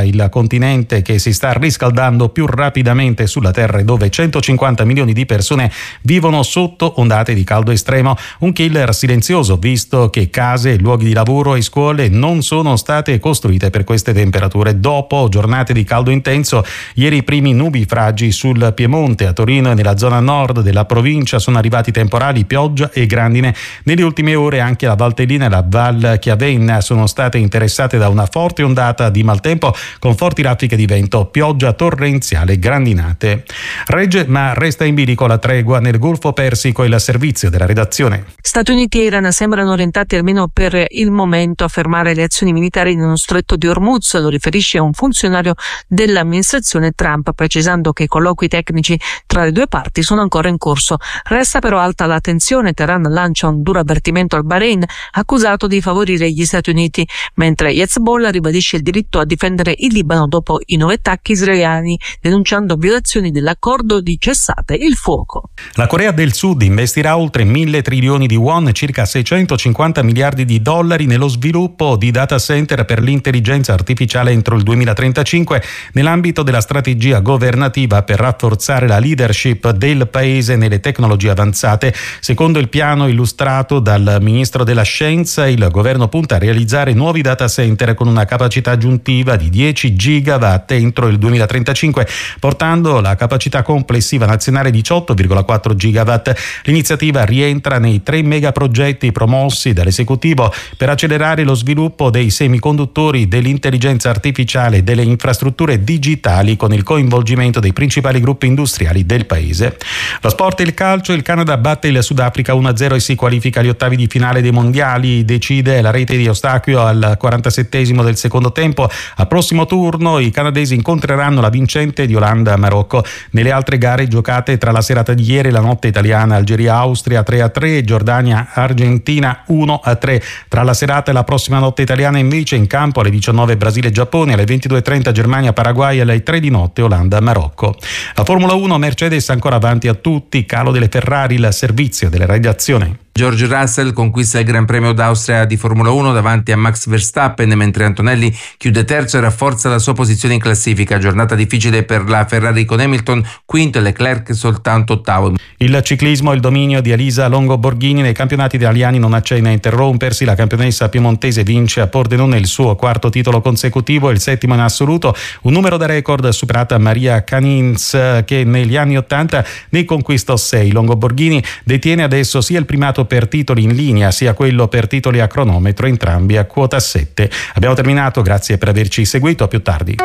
il continente che si sta riscaldando più rapidamente sulla Terra e dove 150 milioni di persone vivono sotto ondate di caldo estremo. Un killer silenzioso, visto che case, luoghi di lavoro e scuole non sono state costruite per queste temperature. Dopo giornate di caldo intenso, ieri i primi nubifragi sul Piemonte, a Torino e nella zona nord della provincia sono arrivati temporali, pioggia e grandine. Nelle ultime ore anche la Valtellina e la Val Chiavenna sono state interessate da una forte ondata di maltempo con forti raffiche di vento, pioggia torrenziale e grandinate. Regge ma resta in bilico la tregua nel Golfo Persico. Il servizio della redazione. Stati Uniti e Iran sembrano orientati almeno per il momento a fermare le azioni militari nello stretto di Hormuz, lo riferisce un funzionario dell'amministrazione Trump, precisando che i colloqui tecnici tra le due parti sono ancora in corso. Resta però alta la tensione. Teheran lancia un duro avvertimento al Bahrain, accusato di favorire gli Stati Uniti, mentre Hezbollah ribadisce il diritto a difendere il Libano dopo i 9 attacchi israeliani, denunciando violazioni dell'accordo di cessate il fuoco. La Corea del Sud investirà oltre 1.000 trilioni di won, circa 650 miliardi di dollari, nello sviluppo di data center per l'intelligenza artificiale entro il 2035, nell'ambito della strategia governativa per rafforzare la leadership del paese nelle tecnologie avanzate. Secondo il piano illustrato dal ministro della Scienza, il governo punta a realizzare nuovi data center con una capacità aggiuntiva di 10 gigawatt entro il 2035, portando la capacità complessiva nazionale 18,4 gigawatt. L'iniziativa rientra nei 3 megaprogetti promossi dall'esecutivo per accelerare lo sviluppo dei semiconduttori, dell'intelligenza artificiale e delle infrastrutture digitali, con il coinvolgimento dei principali gruppi industriali del paese. Lo sport e il calcio: il Canada batte il Sudafrica 1-0 e si qualifica agli ottavi di finale dei mondiali. Decide la rete di Eustachio al 47esimo del secondo tempo. Al prossimo turno i canadesi incontreranno la vincente di Olanda-Marocco. Nelle altre gare giocate tra la serata di ieri, la notte italiana, Algeria-Austria 3-3, Giordania-Argentina 1-3. Tra la serata e la prossima notte italiana invece in campo alle 19 Brasile-Giappone, alle 22:30 Germania-Paraguay, alle 3 di notte Olanda-Marocco. La Formula 1: Mercedes ancora avanti a tutti, calo delle Ferrari, il servizio della redazione. George Russell conquista il Gran Premio d'Austria di Formula 1 davanti a Max Verstappen, mentre Antonelli chiude terzo e rafforza la sua posizione in classifica. Giornata difficile per la Ferrari con Hamilton quinto e Leclerc soltanto ottavo. Il ciclismo: il dominio di Elisa Longo Borghini nei campionati italiani non accenna a interrompersi. La campionessa piemontese vince a Pordenone il suo quarto titolo consecutivo e il settimo in assoluto, un numero da record superata Maria Canins, che negli anni 80 ne conquistò 6. Longo Borghini detiene adesso sia il primato per titoli in linea sia quello per titoli a cronometro, entrambi a quota 7. Abbiamo terminato, grazie per averci seguito, a più tardi.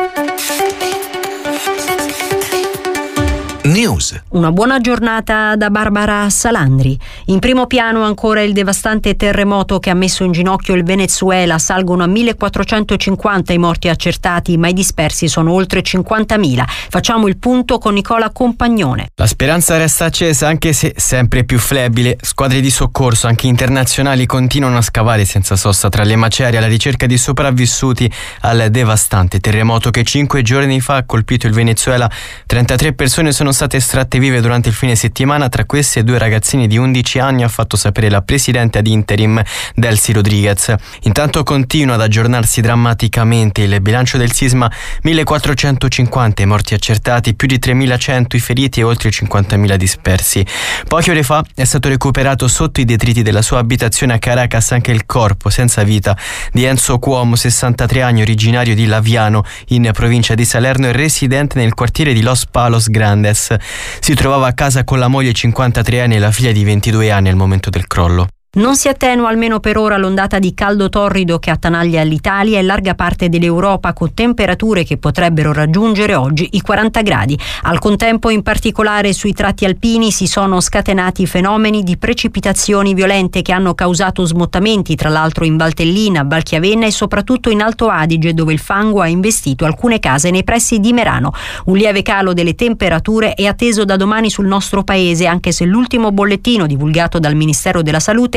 News. Una buona giornata da Barbara Salandri. In primo piano ancora il devastante terremoto che ha messo in ginocchio il Venezuela. Salgono a 1450 i morti accertati, ma i dispersi sono oltre 50.000. Facciamo il punto con Nicola Compagnone. La speranza resta accesa, anche se sempre più flebile. Squadre di soccorso, anche internazionali, continuano a scavare senza sosta tra le macerie alla ricerca di sopravvissuti al devastante terremoto che 5 giorni fa ha colpito il Venezuela. 33 persone sono state estratte vive durante il fine settimana, tra queste 2 ragazzini di 11 anni, ha fatto sapere la presidente ad interim Delcy Rodriguez. Intanto continua ad aggiornarsi drammaticamente il bilancio del sisma: 1450 i morti accertati, più di 3100 i feriti e oltre 50.000 dispersi. Poche ore fa è stato recuperato sotto i detriti della sua abitazione a Caracas anche il corpo senza vita di Enzo Cuomo, 63 anni, originario di Laviano in provincia di Salerno e residente nel quartiere di Los Palos Grandes. Si trovava a casa con la moglie 53enne e la figlia di 22 anni al momento del crollo. Non si attenua almeno per ora l'ondata di caldo torrido che attanaglia l'Italia e larga parte dell'Europa, con temperature che potrebbero raggiungere oggi i 40 gradi. Al contempo, in particolare sui tratti alpini, si sono scatenati fenomeni di precipitazioni violente che hanno causato smottamenti, tra l'altro in Valtellina, Val Chiavenna e soprattutto in Alto Adige, dove il fango ha investito alcune case nei pressi di Merano. Un lieve calo delle temperature è atteso da domani sul nostro paese, anche se l'ultimo bollettino divulgato dal Ministero della Salute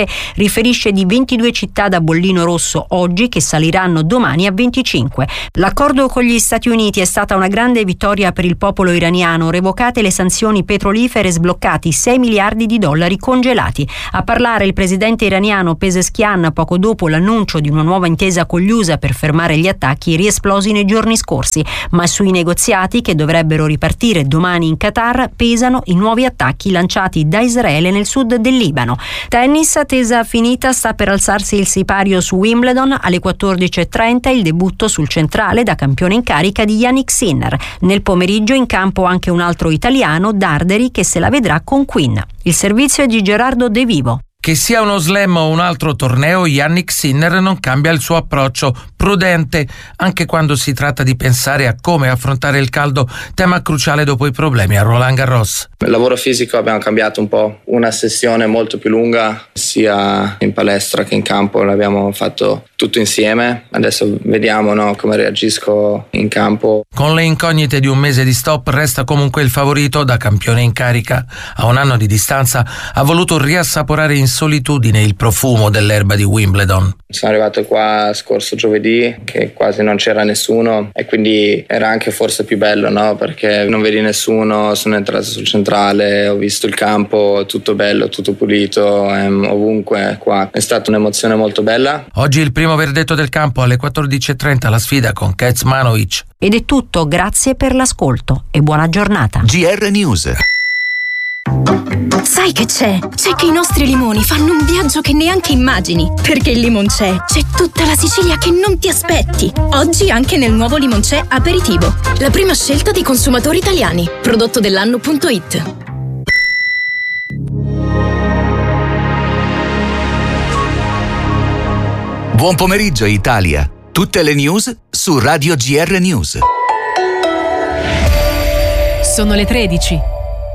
Salute riferisce di 22 città da bollino rosso oggi che saliranno domani a 25. L'accordo con gli Stati Uniti è stata una grande vittoria per il popolo iraniano, revocate le sanzioni petrolifere e sbloccati 6 miliardi di dollari congelati. A parlare il presidente iraniano Pezeshkian poco dopo l'annuncio di una nuova intesa con gli USA per fermare gli attacchi riesplosi nei giorni scorsi, ma sui negoziati che dovrebbero ripartire domani in Qatar pesano i nuovi attacchi lanciati da Israele nel sud del Libano. Tennis, attesa finita, sta per alzarsi il sipario su Wimbledon alle 14:30, il debutto sul centrale da campione in carica di Jannik Sinner. Nel pomeriggio in campo anche un altro italiano, Darderi, che se la vedrà con Quinn. Il servizio è di Gerardo De Vivo. Che sia uno slam o un altro torneo, Jannik Sinner non cambia il suo approccio prudente, anche quando si tratta di pensare a come affrontare il caldo, tema cruciale dopo i problemi a Roland Garros. Il lavoro fisico abbiamo cambiato un po', una sessione molto più lunga, sia in palestra che in campo, l'abbiamo fatto tutto insieme. Adesso vediamo come reagisco in campo. Con le incognite di un mese di stop resta comunque il favorito da campione in carica. A un anno di distanza ha voluto riassaporare in solitudine il profumo dell'erba di Wimbledon. Sono arrivato qua scorso giovedì che quasi non c'era nessuno e quindi era anche forse più bello, perché non vedi nessuno. Sono entrato sul centrale, ho visto il campo, tutto bello, tutto pulito, ovunque qua. È stata un'emozione molto bella. Oggi il primo verdetto del campo alle 14:30, la sfida con Kecmanovic. Ed è tutto, grazie per l'ascolto e buona giornata. GR News. Sai che c'è? C'è che i nostri limoni fanno un viaggio che neanche immagini. Perché il Limonc'è c'è tutta la Sicilia che non ti aspetti. Oggi anche nel nuovo Limonc'è Aperitivo. La prima scelta dei consumatori italiani. Prodotto dell'anno.it. Buon pomeriggio Italia. Tutte le news su Radio GR News. Sono le 13.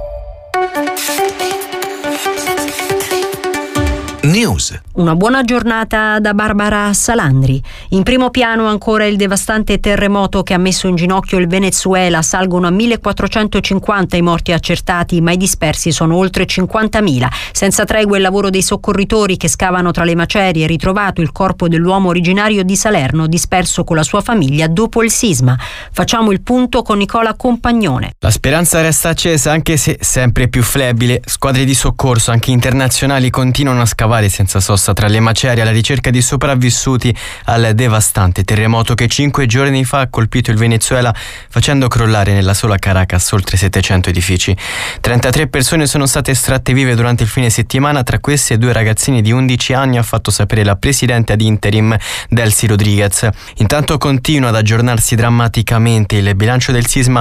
News. Una buona giornata da Barbara Salandri. In primo piano ancora il devastante terremoto che ha messo in ginocchio il Venezuela. Salgono a 1450 i morti accertati, ma i dispersi sono oltre 50.000. Senza tregua il lavoro dei soccorritori che scavano tra le macerie. Ritrovato il corpo dell'uomo originario di Salerno, disperso con la sua famiglia dopo il sisma. Facciamo il punto con Nicola Compagnone. La speranza resta accesa, anche se sempre più flebile. Squadre di soccorso, anche internazionali, continuano a scavare senza sosta tra le macerie alla ricerca di sopravvissuti al devastante terremoto che 5 giorni fa ha colpito il Venezuela, facendo crollare nella sola Caracas oltre 700 edifici. 33 persone sono state estratte vive durante il fine settimana, tra queste 2 ragazzini di 11 anni, ha fatto sapere la presidente ad interim Delcy Rodriguez. Intanto continua ad aggiornarsi drammaticamente il bilancio del sisma: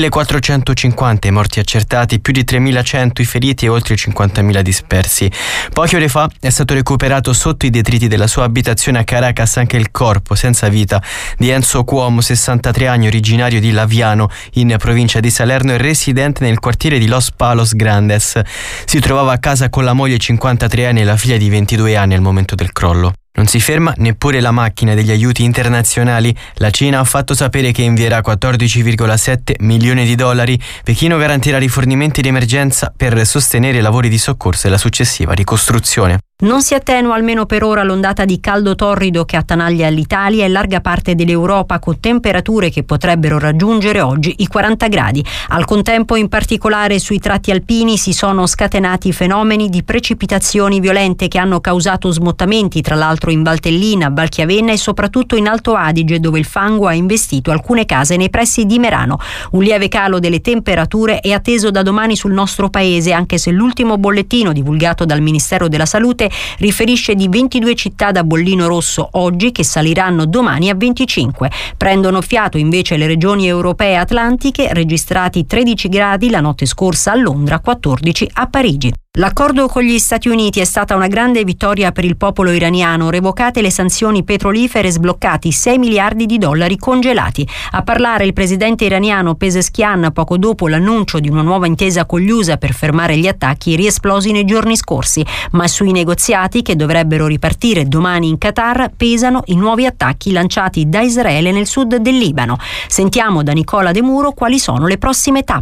1450 i morti accertati, più di 3100 i feriti e oltre 50.000 dispersi. Poche ore fa è stato recuperato sotto i detriti della sua abitazione a Caracas anche il corpo senza vita di Enzo Cuomo, 63 anni, originario di Laviano in provincia di Salerno e residente nel quartiere di Los Palos Grandes. Si trovava a casa con la moglie 53 anni e la figlia di 22 anni al momento del crollo. Non si ferma neppure la macchina degli aiuti internazionali. La Cina ha fatto sapere che invierà 14,7 milioni di dollari. Pechino garantirà rifornimenti di emergenza per sostenere i lavori di soccorso e la successiva ricostruzione. Non si attenua almeno per ora l'ondata di caldo torrido che attanaglia l'Italia e larga parte dell'Europa, con temperature che potrebbero raggiungere oggi i 40 gradi. Al contempo, in particolare sui tratti alpini, si sono scatenati fenomeni di precipitazioni violente che hanno causato smottamenti, tra l'altro in Valtellina, Valchiavenna e soprattutto in Alto Adige, dove il fango ha investito alcune case nei pressi di Merano. Un lieve calo delle temperature è atteso da domani sul nostro paese, anche se l'ultimo bollettino divulgato dal Ministero della Salute riferisce di 22 città da bollino rosso oggi che saliranno domani a 25. Prendono fiato invece le regioni europee atlantiche, registrati 13 gradi la notte scorsa a Londra, 14 a Parigi. L'accordo con gli Stati Uniti è stata una grande vittoria per il popolo iraniano, revocate le sanzioni petrolifere e sbloccati 6 miliardi di dollari congelati. A parlare il presidente iraniano Pezeshkian poco dopo l'annuncio di una nuova intesa con gli USA per fermare gli attacchi riesplosi nei giorni scorsi, ma sui negoziati che dovrebbero ripartire domani in Qatar pesano i nuovi attacchi lanciati da Israele nel sud del Libano. Sentiamo da Nicola De Muro quali sono le prossime tappe.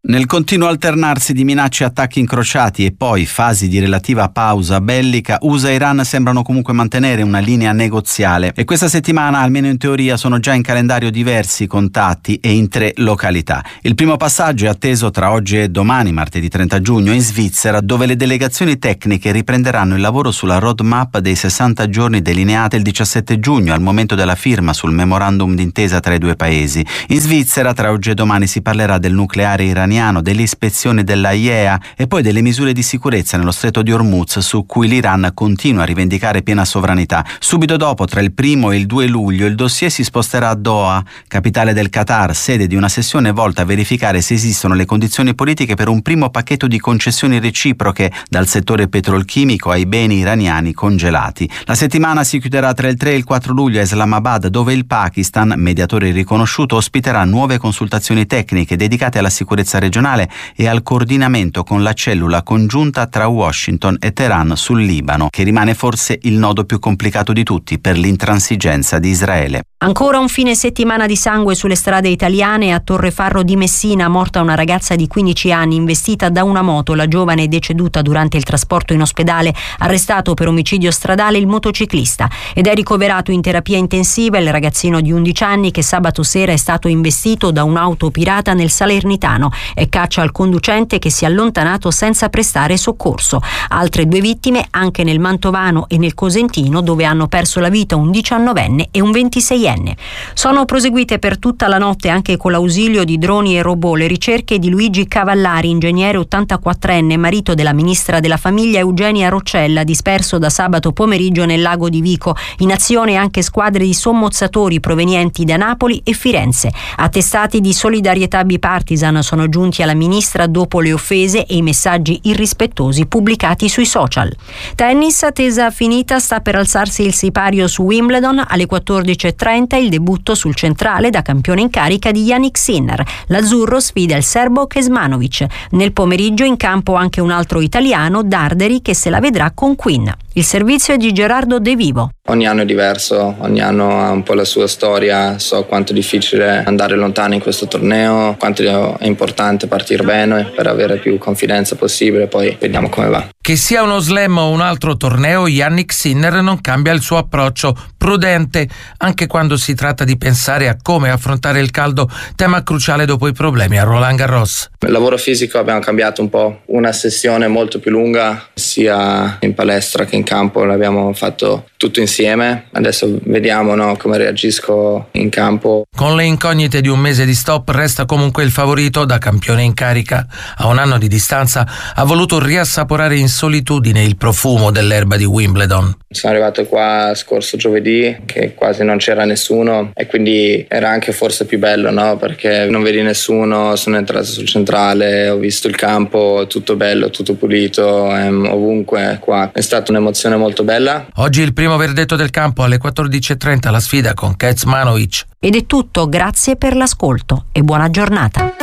Nel continuo alternarsi di minacce e attacchi incrociati e poi fasi di relativa pausa bellica, USA e Iran sembrano comunque mantenere una linea negoziale e questa settimana, almeno in teoria, sono già in calendario diversi contatti e in 3 località. Il primo passaggio è atteso tra oggi e domani, martedì 30 giugno, in Svizzera, dove le delegazioni tecniche riprenderanno il lavoro sulla roadmap dei 60 giorni delineate il 17 giugno, al momento della firma sul memorandum d'intesa tra i 2 paesi. In Svizzera, tra oggi e domani, si parlerà del nucleare iraniano, delle ispezioni della IAEA e poi delle misure di sicurezza nello stretto di Hormuz, su cui l'Iran continua a rivendicare piena sovranità. Subito dopo, tra il 1 e il 2 luglio, il dossier si sposterà a Doha, capitale del Qatar, sede di una sessione volta a verificare se esistono le condizioni politiche per un primo pacchetto di concessioni reciproche dal settore petrolchimico ai beni iraniani congelati. La settimana si chiuderà tra il 3 e il 4 luglio a Islamabad, dove il Pakistan, mediatore riconosciuto, ospiterà nuove consultazioni tecniche dedicate alla sicurezza regionale e al coordinamento con la cellula congiunta tra Washington e Teheran sul Libano, che rimane forse il nodo più complicato di tutti per l'intransigenza di Israele. Ancora un fine settimana di sangue sulle strade italiane. A Torrefarro di Messina, morta una ragazza di 15 anni investita da una moto. La giovane è deceduta durante il trasporto in ospedale. Arrestato per omicidio stradale il motociclista ed è ricoverato in terapia intensiva il ragazzino di 11 anni che sabato sera è stato investito da un'auto pirata nel Salernitano e caccia al conducente che si è allontanato senza prestare soccorso. Altre 2 vittime anche nel Mantovano e nel Cosentino, dove hanno perso la vita un 19enne e un 26enne. Sono proseguite per tutta la notte, anche con l'ausilio di droni e robot, le ricerche di Luigi Cavallari, ingegnere 84enne, marito della ministra della famiglia Eugenia Roccella, disperso da sabato pomeriggio nel lago di Vico. In azione anche squadre di sommozzatori provenienti da Napoli e Firenze. Attestati di solidarietà bipartisan sono giunti alla ministra dopo le offese e i messaggi irrispettosi pubblicati sui social. Tennis, attesa finita, sta per alzarsi il sipario su Wimbledon. Alle 14:30 il debutto sul centrale da campione in carica di Jannik Sinner. L'azzurro sfida il serbo Kecmanovic. Nel pomeriggio in campo anche un altro italiano, Darderi, che se la vedrà con Quinn. Il servizio è di Gerardo De Vivo. Ogni anno è diverso, ogni anno ha un po' la sua storia. So quanto è difficile andare lontano in questo torneo, quanto è importante partire bene per avere più confidenza possibile, poi vediamo come va. Che sia uno slam o un altro torneo, Jannik Sinner non cambia il suo approccio, prudente, anche quando si tratta di pensare a come affrontare il caldo, tema cruciale dopo i problemi a Roland Garros. Nel lavoro fisico abbiamo cambiato un po', una sessione molto più lunga, sia in palestra che in campo, l'abbiamo fatto tutto insieme. Adesso vediamo come reagisco in campo. Con le incognite di un mese di stop resta comunque il favorito da campione in carica. A un anno di distanza ha voluto riassaporare in solitudine il profumo dell'erba di Wimbledon. Sono arrivato qua scorso giovedì che quasi non c'era nessuno e quindi era anche forse più bello, perché non vedi nessuno. Sono entrato sul centrale, ho visto il campo, tutto bello, tutto pulito, ovunque qua. È stata un'emozione molto bella. Oggi il primo verdetto del campo alle 14:30, la sfida con Kecmanovic. Ed è tutto, grazie per l'ascolto e buona giornata.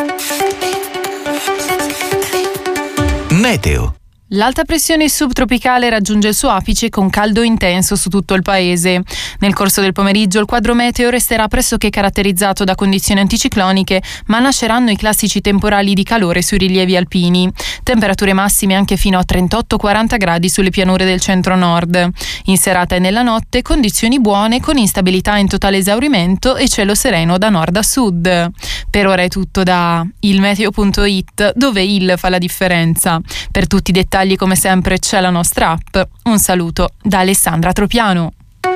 Meteo. L'alta pressione subtropicale raggiunge il suo apice con caldo intenso su tutto il paese. Nel corso del pomeriggio il quadro meteo resterà pressoché caratterizzato da condizioni anticicloniche, ma nasceranno i classici temporali di calore sui rilievi alpini. Temperature massime anche fino a 38-40 gradi sulle pianure del centro-nord. In serata e nella notte condizioni buone con instabilità in totale esaurimento e cielo sereno da nord a sud. Per ora è tutto da ilmeteo.it, dove il fa la differenza. Per tutti i dettagli come sempre c'è la nostra app. Un saluto da Alessandra Tropiano.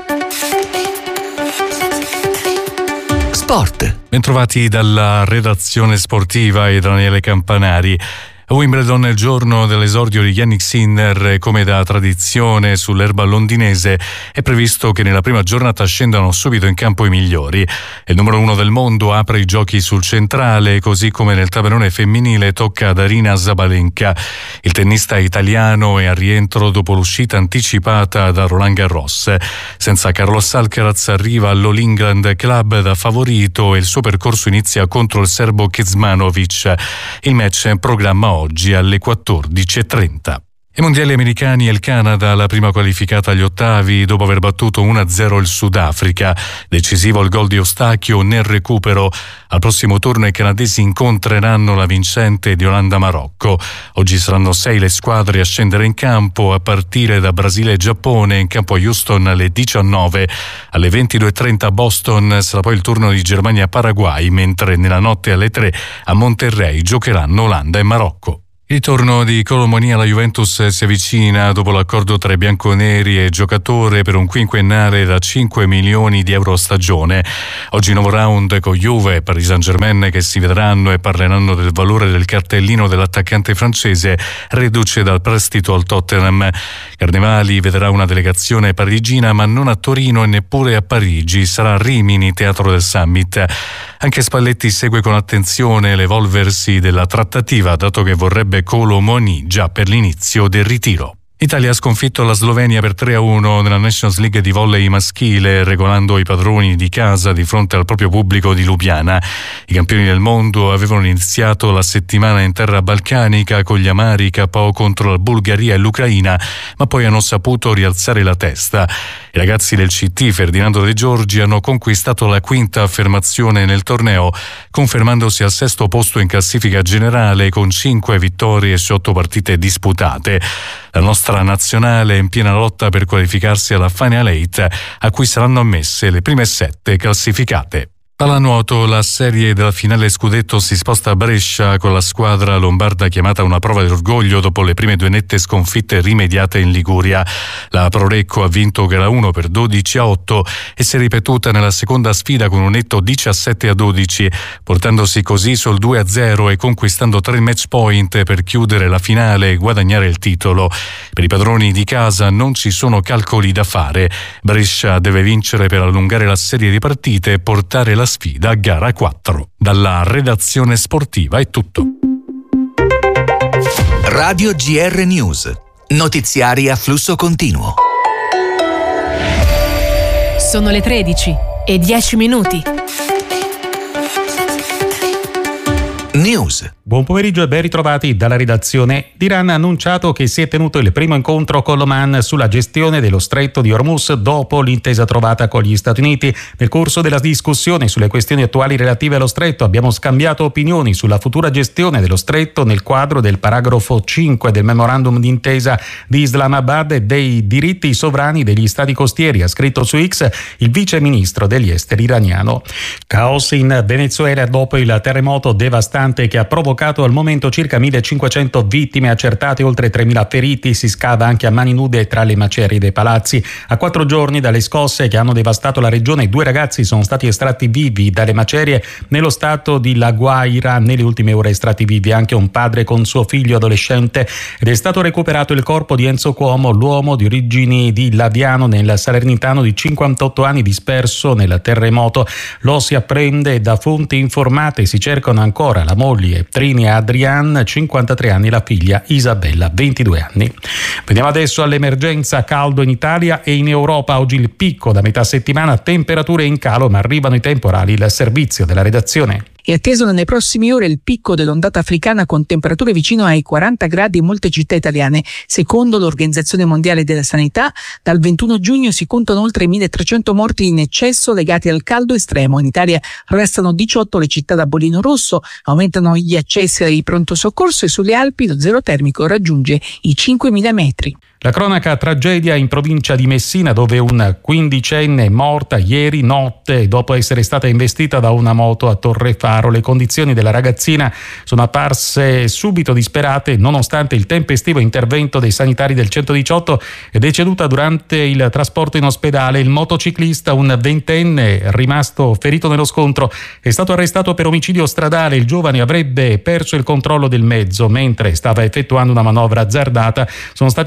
Sport. Bentrovati dalla redazione sportiva e Daniele Campanari. A Wimbledon, il giorno dell'esordio di Jannik Sinner, come da tradizione sull'erba londinese, è previsto che nella prima giornata scendano subito in campo i migliori. Il numero 1 del mondo apre i giochi sul centrale, così come nel tabellone femminile tocca ad Aryna Sabalenka. Il tennista italiano è a rientro dopo l'uscita anticipata da Roland Garros. Senza Carlos Alcaraz arriva all'All England Club da favorito e il suo percorso inizia contro il serbo Kecmanovic. Il match è in programma oggi alle 14:30. I mondiali americani e il Canada, la prima qualificata agli ottavi dopo aver battuto 1-0 il Sudafrica. Decisivo il gol di Eustachio nel recupero. Al prossimo turno i canadesi incontreranno la vincente di Olanda-Marocco. Oggi saranno 6 le squadre a scendere in campo, a partire da Brasile e Giappone, in campo a Houston alle 19. Alle 22:30 a Boston sarà poi il turno di Germania-Paraguay, mentre nella notte alle 3 a Monterrey giocheranno Olanda e Marocco. Il ritorno di Kolo Muani alla Juventus si avvicina dopo l'accordo tra i bianconeri e il giocatore per un quinquennale da 5 milioni di euro a stagione. Oggi nuovo round con Juve e Paris Saint-Germain che si vedranno e parleranno del valore del cartellino dell'attaccante francese reduce dal prestito al Tottenham. Carnevali vedrà una delegazione parigina ma non a Torino e neppure a Parigi, sarà a Rimini, teatro del Summit. Anche Spalletti segue con attenzione l'evolversi della trattativa, dato che vorrebbe Kolo Muani già per l'inizio del ritiro. L'Italia ha sconfitto la Slovenia per 3-1 nella Nations League di volley maschile, regolando i padroni di casa di fronte al proprio pubblico di Lubiana. I campioni del mondo avevano iniziato la settimana in terra balcanica con gli amari KO contro la Bulgaria e l'Ucraina, ma poi hanno saputo rialzare la testa. I ragazzi del CT Ferdinando De Giorgi hanno conquistato la quinta affermazione nel torneo, confermandosi al 6° posto in classifica generale con 5 vittorie su 8 partite disputate. La nostra nazionale è in piena lotta per qualificarsi alla Final 8, a cui saranno ammesse le prime 7 classificate. Pallanuoto, la serie della finale scudetto si sposta a Brescia con la squadra lombarda chiamata a una prova d'orgoglio dopo le prime 2 nette sconfitte rimediate in Liguria. La Prorecco ha vinto gara 1 per 12-8 e si è ripetuta nella seconda sfida con un netto 17-12, portandosi così sul 2-0 e conquistando 3 match point per chiudere la finale e guadagnare il titolo. Per i padroni di casa non ci sono calcoli da fare. Brescia deve vincere per allungare la serie di partite e portare la sfida a gara 4. Dalla redazione sportiva è tutto. Radio GR News. Notiziari a flusso continuo. Sono le 13:10. News. Buon pomeriggio e ben ritrovati dalla redazione. L'Iran ha annunciato che si è tenuto il primo incontro con l'Oman sulla gestione dello stretto di Hormuz dopo l'intesa trovata con gli Stati Uniti. Nel corso della discussione sulle questioni attuali relative allo stretto abbiamo scambiato opinioni sulla futura gestione dello stretto nel quadro del paragrafo 5 del memorandum d'intesa di Islamabad e dei diritti sovrani degli stati costieri, ha scritto su X il vice ministro degli esteri iraniano. Caos in Venezuela dopo il terremoto devastante che ha provocato al momento circa 1.500 vittime accertate, oltre 3.000 feriti. Si scava anche a mani nude tra le macerie dei palazzi. A 4 giorni dalle scosse che hanno devastato la regione, 2 ragazzi sono stati estratti vivi dalle macerie nello stato di La Guaira. Nelle ultime ore estratti vivi anche un padre con suo figlio adolescente ed è stato recuperato il corpo di Enzo Cuomo, l'uomo di origini di Laviano nel Salernitano di 58 anni disperso nel terremoto. Lo si apprende da fonti informate. Si cercano ancora la moglie Trini Adrian, 53 anni, la figlia Isabella, 22 anni. Veniamo adesso all'emergenza caldo in Italia e in Europa. Oggi il picco da metà settimana, temperature in calo ma arrivano i temporali. Il servizio della redazione. È atteso nelle prossime ore il picco dell'ondata africana con temperature vicino ai 40 gradi in molte città italiane. Secondo l'Organizzazione Mondiale della Sanità, dal 21 giugno si contano oltre 1.300 morti in eccesso legati al caldo estremo. In Italia restano 18 le città da bollino rosso, aumentano gli accessi ai pronto soccorso e sulle Alpi lo zero termico raggiunge i 5.000 metri. La cronaca tragedia in provincia di Messina, dove un 15enne è morta ieri notte dopo essere stata investita da una moto a Torrefaro. Le condizioni della ragazzina sono apparse subito disperate nonostante il tempestivo intervento dei sanitari del 118 è deceduta durante il trasporto in ospedale. Il motociclista, un 20enne rimasto ferito nello scontro, è stato arrestato per omicidio stradale. Il giovane avrebbe perso il controllo del mezzo mentre stava effettuando una manovra azzardata. Sono stati disposti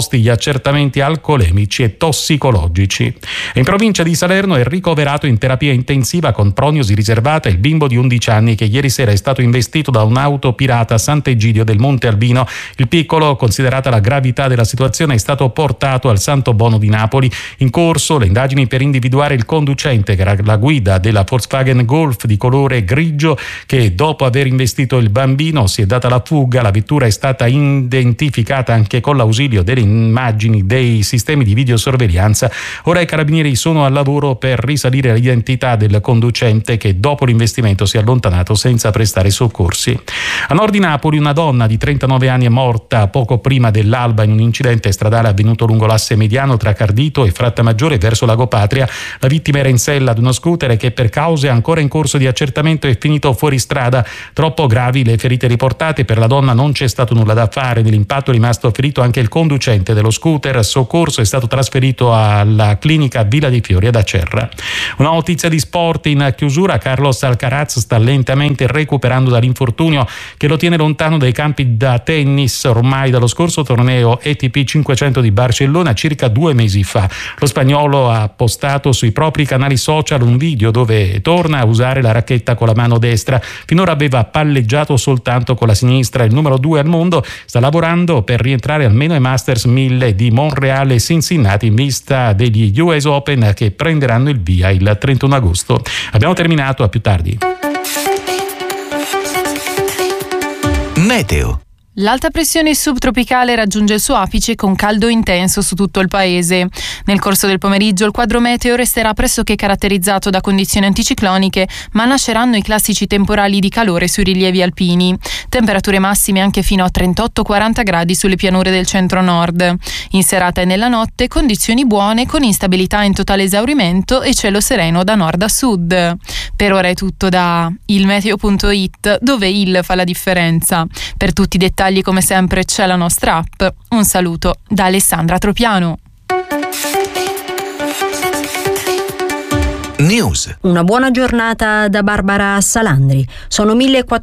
disposti gli accertamenti alcolemici e tossicologici. In provincia di Salerno è ricoverato in terapia intensiva con prognosi riservata il bimbo di 11 anni che ieri sera è stato investito da un'auto pirata a Sant'Egidio del Monte Albino. Il piccolo, considerata la gravità della situazione, è stato portato al Santo Bono di Napoli. In corso le indagini per individuare il conducente, che era la guida della Volkswagen Golf di colore grigio, che dopo aver investito il bambino si è data la fuga. La vettura è stata identificata anche con l'ausilio delle immagini dei sistemi di videosorveglianza. Ora i carabinieri sono al lavoro per risalire l'identità del conducente che dopo l'investimento si è allontanato senza prestare soccorsi. A nord di Napoli una donna di 39 anni è morta poco prima dell'alba in un incidente stradale avvenuto lungo l'asse mediano tra Cardito e Frattamaggiore verso Lago Patria. La vittima era in sella ad uno scooter che per cause ancora in corso di accertamento è finito fuori strada. Troppo gravi le ferite riportate, per la donna non c'è stato nulla da fare. Nell'impatto è rimasto ferito anche il conducente dello scooter. Soccorso è stato trasferito alla clinica Villa di Fiori ad Acerra. Una notizia di sport in chiusura: Carlos Alcaraz sta lentamente recuperando dall'infortunio che lo tiene lontano dai campi da tennis ormai dallo scorso torneo ATP 500 di Barcellona circa 2 mesi fa. Lo spagnolo ha postato sui propri canali social un video dove torna a usare la racchetta con la mano destra. Finora aveva palleggiato soltanto con la sinistra. Il numero 2 al mondo sta lavorando per rientrare almeno ai Masters 1000 di Montreal e Cincinnati in vista degli US Open che prenderanno il via il 31 agosto. Abbiamo terminato, a più tardi. Meteo. L'alta pressione subtropicale raggiunge il suo apice con caldo intenso su tutto il paese. Nel corso del pomeriggio il quadro meteo resterà pressoché caratterizzato da condizioni anticicloniche, ma nasceranno i classici temporali di calore sui rilievi alpini. Temperature massime anche fino a 38-40 gradi sulle pianure del centro-nord. In serata e nella notte condizioni buone con instabilità in totale esaurimento e cielo sereno da nord a sud. Per ora è tutto da ilmeteo.it, dove il fa la differenza. Per tutti i dettagli come sempre c'è la nostra app. Un saluto da Alessandra Tropiano. News. Una buona giornata da Barbara Salandri. Sono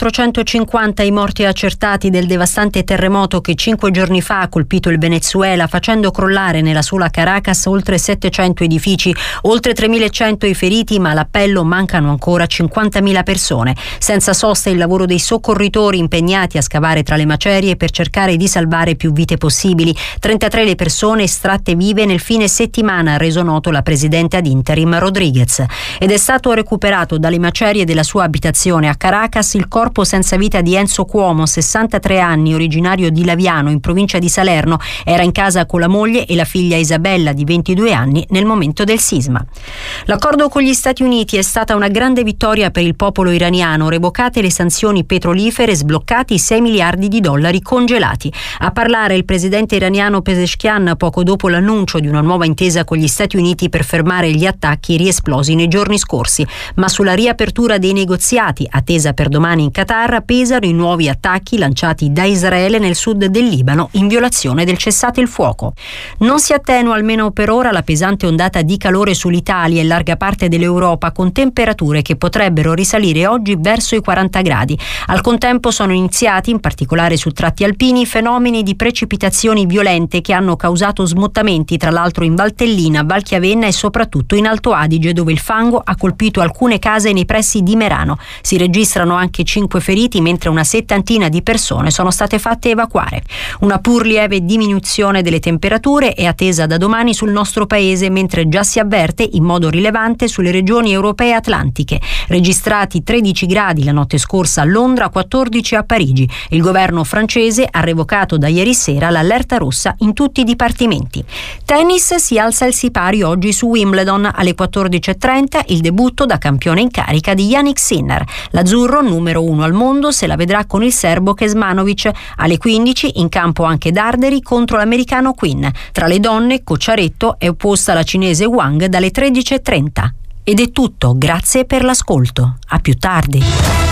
1450 i morti accertati del devastante terremoto che 5 giorni fa ha colpito il Venezuela, facendo crollare nella sola Caracas oltre 700 edifici, oltre 3100 i feriti, ma all'appello mancano ancora 50.000 persone. Senza sosta il lavoro dei soccorritori impegnati a scavare tra le macerie per cercare di salvare più vite possibili. 33 le persone estratte vive nel fine settimana, ha reso noto la presidente ad interim Rodriguez. Ed è stato recuperato dalle macerie della sua abitazione a Caracas il corpo senza vita di Enzo Cuomo, 63 anni, originario di Laviano, in provincia di Salerno. Era in casa con la moglie e la figlia Isabella, di 22 anni, nel momento del sisma. L'accordo con gli Stati Uniti è stata una grande vittoria per il popolo iraniano, revocate le sanzioni petrolifere, sbloccati 6 miliardi di dollari congelati. A parlare il presidente iraniano Pezeshkian poco dopo l'annuncio di una nuova intesa con gli Stati Uniti per fermare gli attacchi riesplosi nei giorni scorsi, ma sulla riapertura dei negoziati, attesa per domani in Qatar, pesano i nuovi attacchi lanciati da Israele nel sud del Libano in violazione del cessate il fuoco. Non si attenua, almeno per ora, la pesante ondata di calore sull'Italia e larga parte dell'Europa, con temperature che potrebbero risalire oggi verso i 40 gradi. Al contempo sono iniziati, in particolare su tratti alpini, fenomeni di precipitazioni violente che hanno causato smottamenti, tra l'altro in Valtellina, Val Chiavenna e soprattutto in Alto Adige, dove il fango ha colpito alcune case nei pressi di Merano. Si registrano anche 5 feriti, mentre una settantina di persone sono state fatte evacuare. Una pur lieve diminuzione delle temperature è attesa da domani sul nostro paese, mentre già si avverte in modo rilevante sulle regioni europee atlantiche. Registrati 13 gradi la notte scorsa a Londra, 14 a Parigi. Il governo francese ha revocato da ieri sera l'allerta rossa in tutti i dipartimenti. Tennis, si alza il sipari oggi su Wimbledon alle 14:30, il debutto da campione in carica di Jannik Sinner. L'azzurro, numero 1 al mondo, se la vedrà con il serbo Kecmanovic. Alle 15 in campo anche Darderi contro l'americano Quinn. Tra le donne, Cocciaretto è opposta alla cinese Wang dalle 13:30. Ed è tutto, grazie per l'ascolto. A più tardi.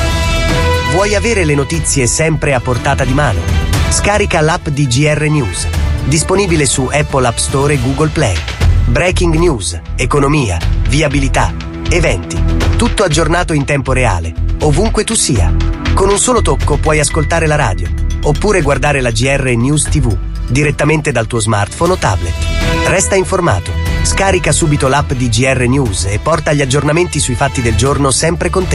Vuoi avere le notizie sempre a portata di mano? Scarica l'app di GR News, disponibile su Apple App Store e Google Play. Breaking news, economia, viabilità, eventi, tutto aggiornato in tempo reale, ovunque tu sia. Con un solo tocco puoi ascoltare la radio, oppure guardare la GR News TV, direttamente dal tuo smartphone o tablet. Resta informato. Scarica subito l'app di GR News e porta gli aggiornamenti sui fatti del giorno sempre con te.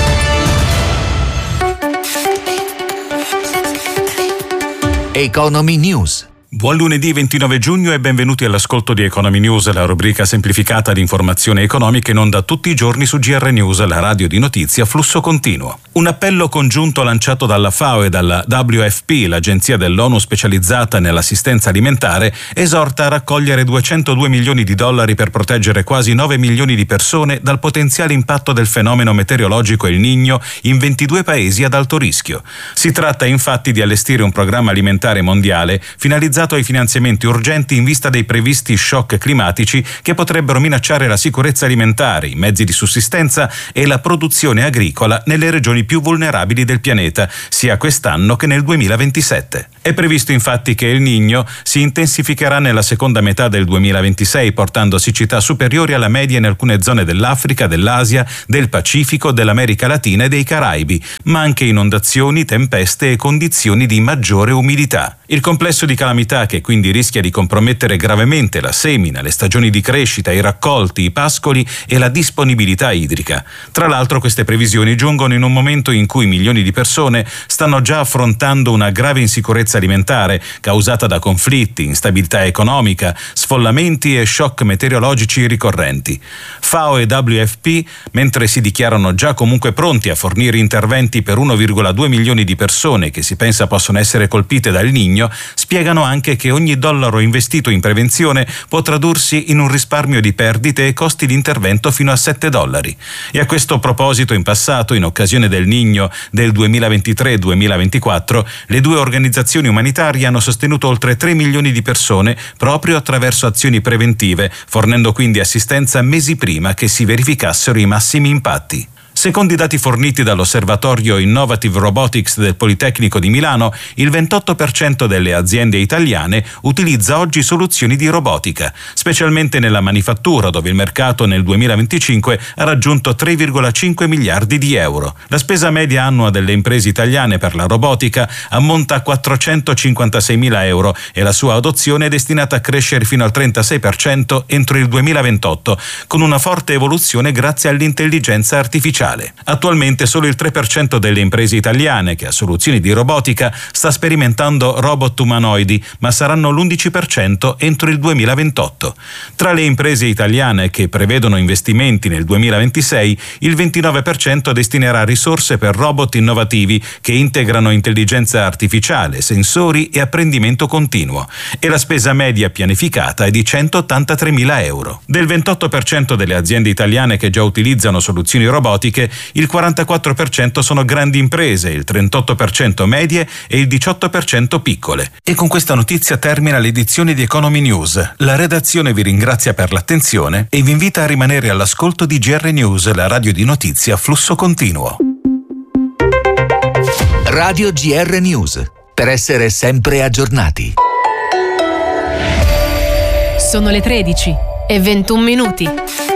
Economy News. Buon lunedì 29 giugno e benvenuti all'ascolto di Economy News, la rubrica semplificata di informazione economica in onda tutti i giorni su GR News, la radio di notizia a flusso continuo. Un appello congiunto lanciato dalla FAO e dalla WFP, l'agenzia dell'ONU specializzata nell'assistenza alimentare, esorta a raccogliere $202 milioni per proteggere quasi 9 milioni di persone dal potenziale impatto del fenomeno meteorologico El Niño in 22 paesi ad alto rischio. Si tratta infatti di allestire un programma alimentare mondiale finalizzato ai finanziamenti urgenti in vista dei previsti shock climatici che potrebbero minacciare la sicurezza alimentare, i mezzi di sussistenza e la produzione agricola nelle regioni più vulnerabili del pianeta, sia quest'anno che nel 2027. È previsto infatti che El Niño si intensificherà nella seconda metà del 2026, portando siccità superiori alla media in alcune zone dell'Africa, dell'Asia, del Pacifico, dell'America Latina e dei Caraibi, ma anche inondazioni, tempeste e condizioni di maggiore umidità. Il complesso di calamità che quindi rischia di compromettere gravemente la semina, le stagioni di crescita, i raccolti, i pascoli e la disponibilità idrica. Tra l'altro queste previsioni giungono in un momento in cui milioni di persone stanno già affrontando una grave insicurezza alimentare causata da conflitti, instabilità economica, sfollamenti e shock meteorologici ricorrenti. FAO e WFP, mentre si dichiarano già comunque pronti a fornire interventi per 1,2 milioni di persone che si pensa possono essere colpite dal Niño, spiegano anche che ogni dollaro investito in prevenzione può tradursi in un risparmio di perdite e costi di intervento fino a $7. E a questo proposito, in passato, in occasione del Niño del 2023-2024, le due organizzazioni umanitarie hanno sostenuto oltre 3 milioni di persone proprio attraverso azioni preventive, fornendo quindi assistenza mesi prima che si verificassero i massimi impatti. Secondo i dati forniti dall'Osservatorio Innovative Robotics del Politecnico di Milano, il 28% delle aziende italiane utilizza oggi soluzioni di robotica, specialmente nella manifattura, dove il mercato nel 2025 ha raggiunto 3,5 miliardi di euro. La spesa media annua delle imprese italiane per la robotica ammonta a 456.000 euro e la sua adozione è destinata a crescere fino al 36% entro il 2028, con una forte evoluzione grazie all'intelligenza artificiale. Attualmente solo il 3% delle imprese italiane che ha soluzioni di robotica sta sperimentando robot umanoidi, ma saranno l'11% entro il 2028. Tra le imprese italiane che prevedono investimenti nel 2026, il 29% destinerà risorse per robot innovativi che integrano intelligenza artificiale, sensori e apprendimento continuo, e la spesa media pianificata è di 183.000 euro. Del 28% delle aziende italiane che già utilizzano soluzioni robotiche, il 44% sono grandi imprese, il 38% medie e il 18% piccole. E con questa notizia termina l'edizione di Economy News. La redazione vi ringrazia per l'attenzione e vi invita a rimanere all'ascolto di GR News, la radio di notizia a flusso continuo. Radio GR News, per essere sempre aggiornati. Sono le 13:21.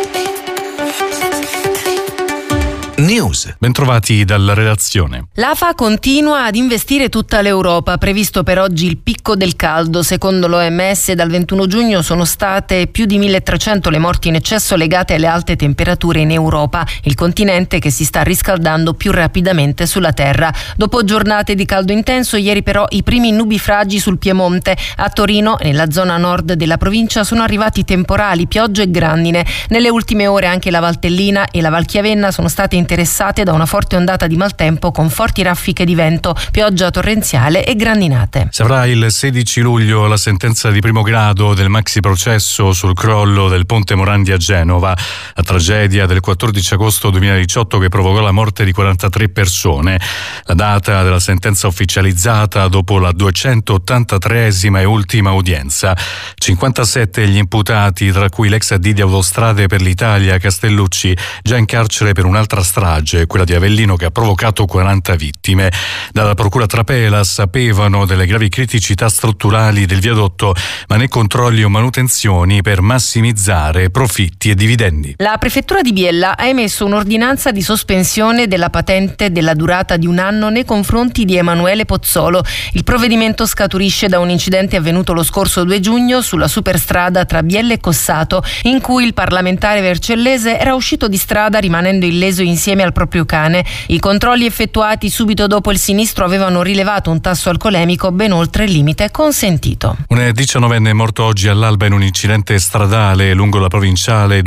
News. Bentrovati dalla redazione. L'AFA continua ad investire tutta l'Europa, previsto per oggi il picco del caldo. Secondo l'OMS dal 21 giugno sono state più di 1.300 le morti in eccesso legate alle alte temperature in Europa, il continente che si sta riscaldando più rapidamente sulla Terra. Dopo giornate di caldo intenso, ieri però i primi nubifragi sul Piemonte. A Torino, nella zona nord della provincia, sono arrivati temporali, piogge e grandine. Nelle ultime ore anche la Valtellina e la Valchiavenna sono state interessate da una forte ondata di maltempo con forti raffiche di vento, pioggia torrenziale e grandinate. Si avrà il 16 luglio la sentenza di primo grado del maxi processo sul crollo del ponte Morandi a Genova, la tragedia del 14 agosto 2018 che provocò la morte di 43 persone. La data della sentenza ufficializzata dopo la 283esima e ultima udienza. 57 gli imputati, tra cui l'ex AD di Autostrade per l'Italia Castellucci, già in carcere per un'altra strage strage, quella di Avellino, che ha provocato 40 vittime. Dalla procura Trapela sapevano delle gravi criticità strutturali del viadotto, ma né controlli o manutenzioni per massimizzare profitti e dividendi. La prefettura di Biella ha emesso un'ordinanza di sospensione della patente della durata di 1 anno nei confronti di Emanuele Pozzolo. Il provvedimento scaturisce da un incidente avvenuto lo scorso 2 giugno sulla superstrada tra Biella e Cossato, in cui il parlamentare vercellese era uscito di strada rimanendo illeso insieme al proprio cane. I controlli effettuati subito dopo il sinistro avevano rilevato un tasso alcolemico ben oltre il limite consentito. Un 19enne è morto oggi all'alba in un incidente stradale lungo la provinciale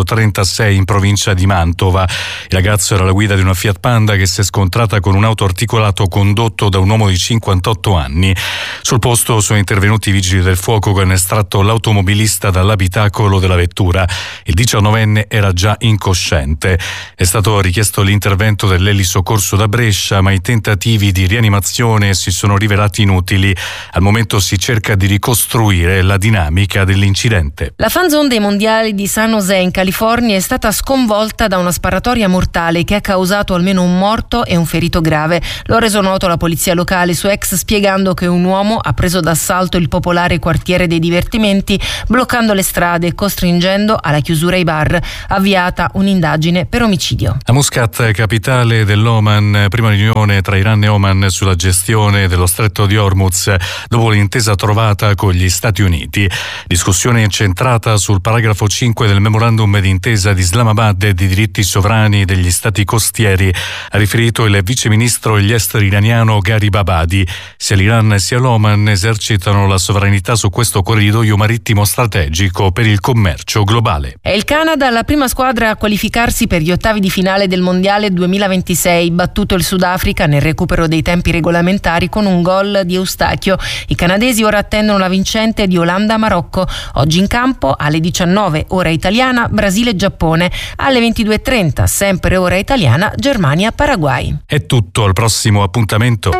236 in provincia di Mantova. Il ragazzo era alla guida di una Fiat Panda che si è scontrata con un autoarticolato condotto da un uomo di 58 anni. Sul posto sono intervenuti i vigili del fuoco che hanno estratto l'automobilista dall'abitacolo della vettura. Il 19enne era già incosciente. È stato richiesto l'intervento dell'elisoccorso da Brescia, ma i tentativi di rianimazione si sono rivelati inutili. Al momento si cerca di ricostruire la dinamica dell'incidente. La fan zone dei mondiali di San José in California è stata sconvolta da una sparatoria mortale che ha causato almeno un morto e un ferito grave. Lo ha reso noto la polizia locale su X, spiegando che un uomo ha preso d'assalto il popolare quartiere dei divertimenti, bloccando le strade e costringendo alla chiusura i bar. Avviata un'indagine per omicidio. A Muscat, capitale dell'Oman, prima riunione tra Iran e Oman sulla gestione dello stretto di Hormuz dopo l'intesa trovata con gli Stati Uniti. Discussione centrata sul paragrafo 5 del memorandum d'intesa di Islamabad e di diritti sovrani degli stati costieri, ha riferito il viceministro degli esteri iraniano Gharib Abadi. Sia l'Iran sia l'Oman esercitano la sovranità su questo corridoio marittimo strategico per il commercio globale. È il Canada la prima squadra a qualificarsi per gli ottavi di finale del Mondiale 2026, battuto il Sudafrica nel recupero dei tempi regolamentari con un gol di Eustachio. I canadesi ora attendono la vincente di Olanda-Marocco. Oggi in campo alle 19 ora italiana Brasile-Giappone, alle 22:30 sempre ora italiana Germania-Paraguay. È tutto, al prossimo appuntamento.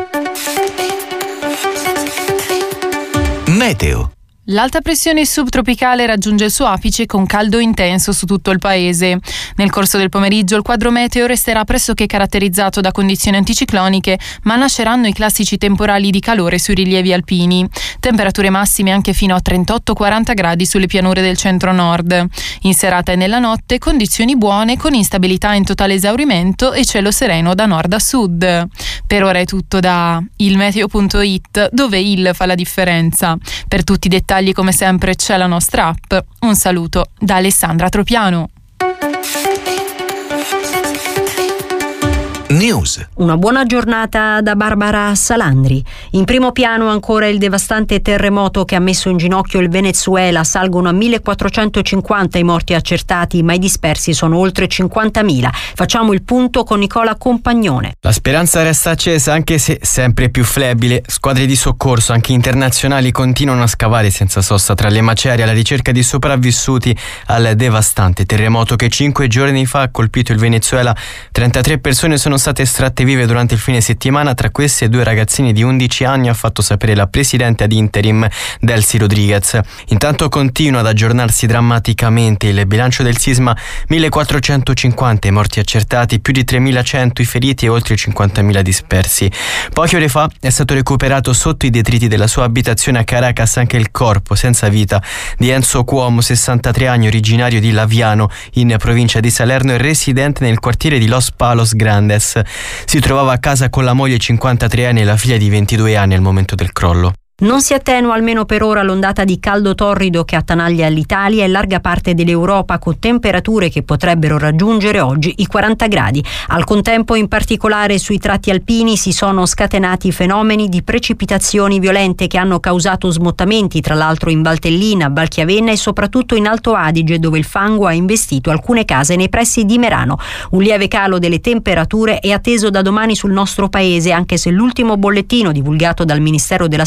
Meteo. L'alta pressione subtropicale raggiunge il suo apice con caldo intenso su tutto il paese. Nel corso del pomeriggio il quadro meteo resterà pressoché caratterizzato da condizioni anticicloniche, ma nasceranno i classici temporali di calore sui rilievi alpini. Temperature massime anche fino a 38-40 gradi sulle pianure del centro-nord. In serata e nella notte condizioni buone con instabilità in totale esaurimento e cielo sereno da nord a sud. Per ora è tutto da ilmeteo.it, dove il fa la differenza. Per tutti i dettagli come sempre c'è la nostra app. Un saluto da Alessandra Tropiano. News. Una buona giornata da Barbara Salandri. In primo piano ancora il devastante terremoto che ha messo in ginocchio il Venezuela. Salgono a 1450 i morti accertati, ma i dispersi sono oltre 50.000. Facciamo il punto con Nicola Compagnone. La speranza resta accesa, anche se sempre più flebile. Squadre di soccorso, anche internazionali, continuano a scavare senza sosta tra le macerie alla ricerca di sopravvissuti al devastante terremoto che 5 giorni fa ha colpito il Venezuela. 33 persone sono state estratte vive durante il fine settimana, tra queste 2 ragazzini di 11 anni, ha fatto sapere la presidente ad interim Delcy Rodriguez. Intanto continua ad aggiornarsi drammaticamente il bilancio del sisma: 1450 i morti accertati, più di 3100 i feriti e oltre 50.000 dispersi. Poche ore fa è stato recuperato sotto i detriti della sua abitazione a Caracas anche il corpo senza vita di Enzo Cuomo, 63 anni, originario di Laviano in provincia di Salerno e residente nel quartiere di Los Palos Grandes. Si trovava a casa con la moglie 53 anni e la figlia di 22 anni al momento del crollo. Non si attenua almeno per ora l'ondata di caldo torrido che attanaglia l'Italia e larga parte dell'Europa, con temperature che potrebbero raggiungere oggi i 40 gradi. Al contempo, in particolare sui tratti alpini, si sono scatenati fenomeni di precipitazioni violente che hanno causato smottamenti, tra l'altro in Valtellina, Valchiavenna e soprattutto in Alto Adige, dove il fango ha investito alcune case nei pressi di Merano. Un lieve calo delle temperature è atteso da domani sul nostro paese, anche se l'ultimo bollettino divulgato dal Ministero della Salute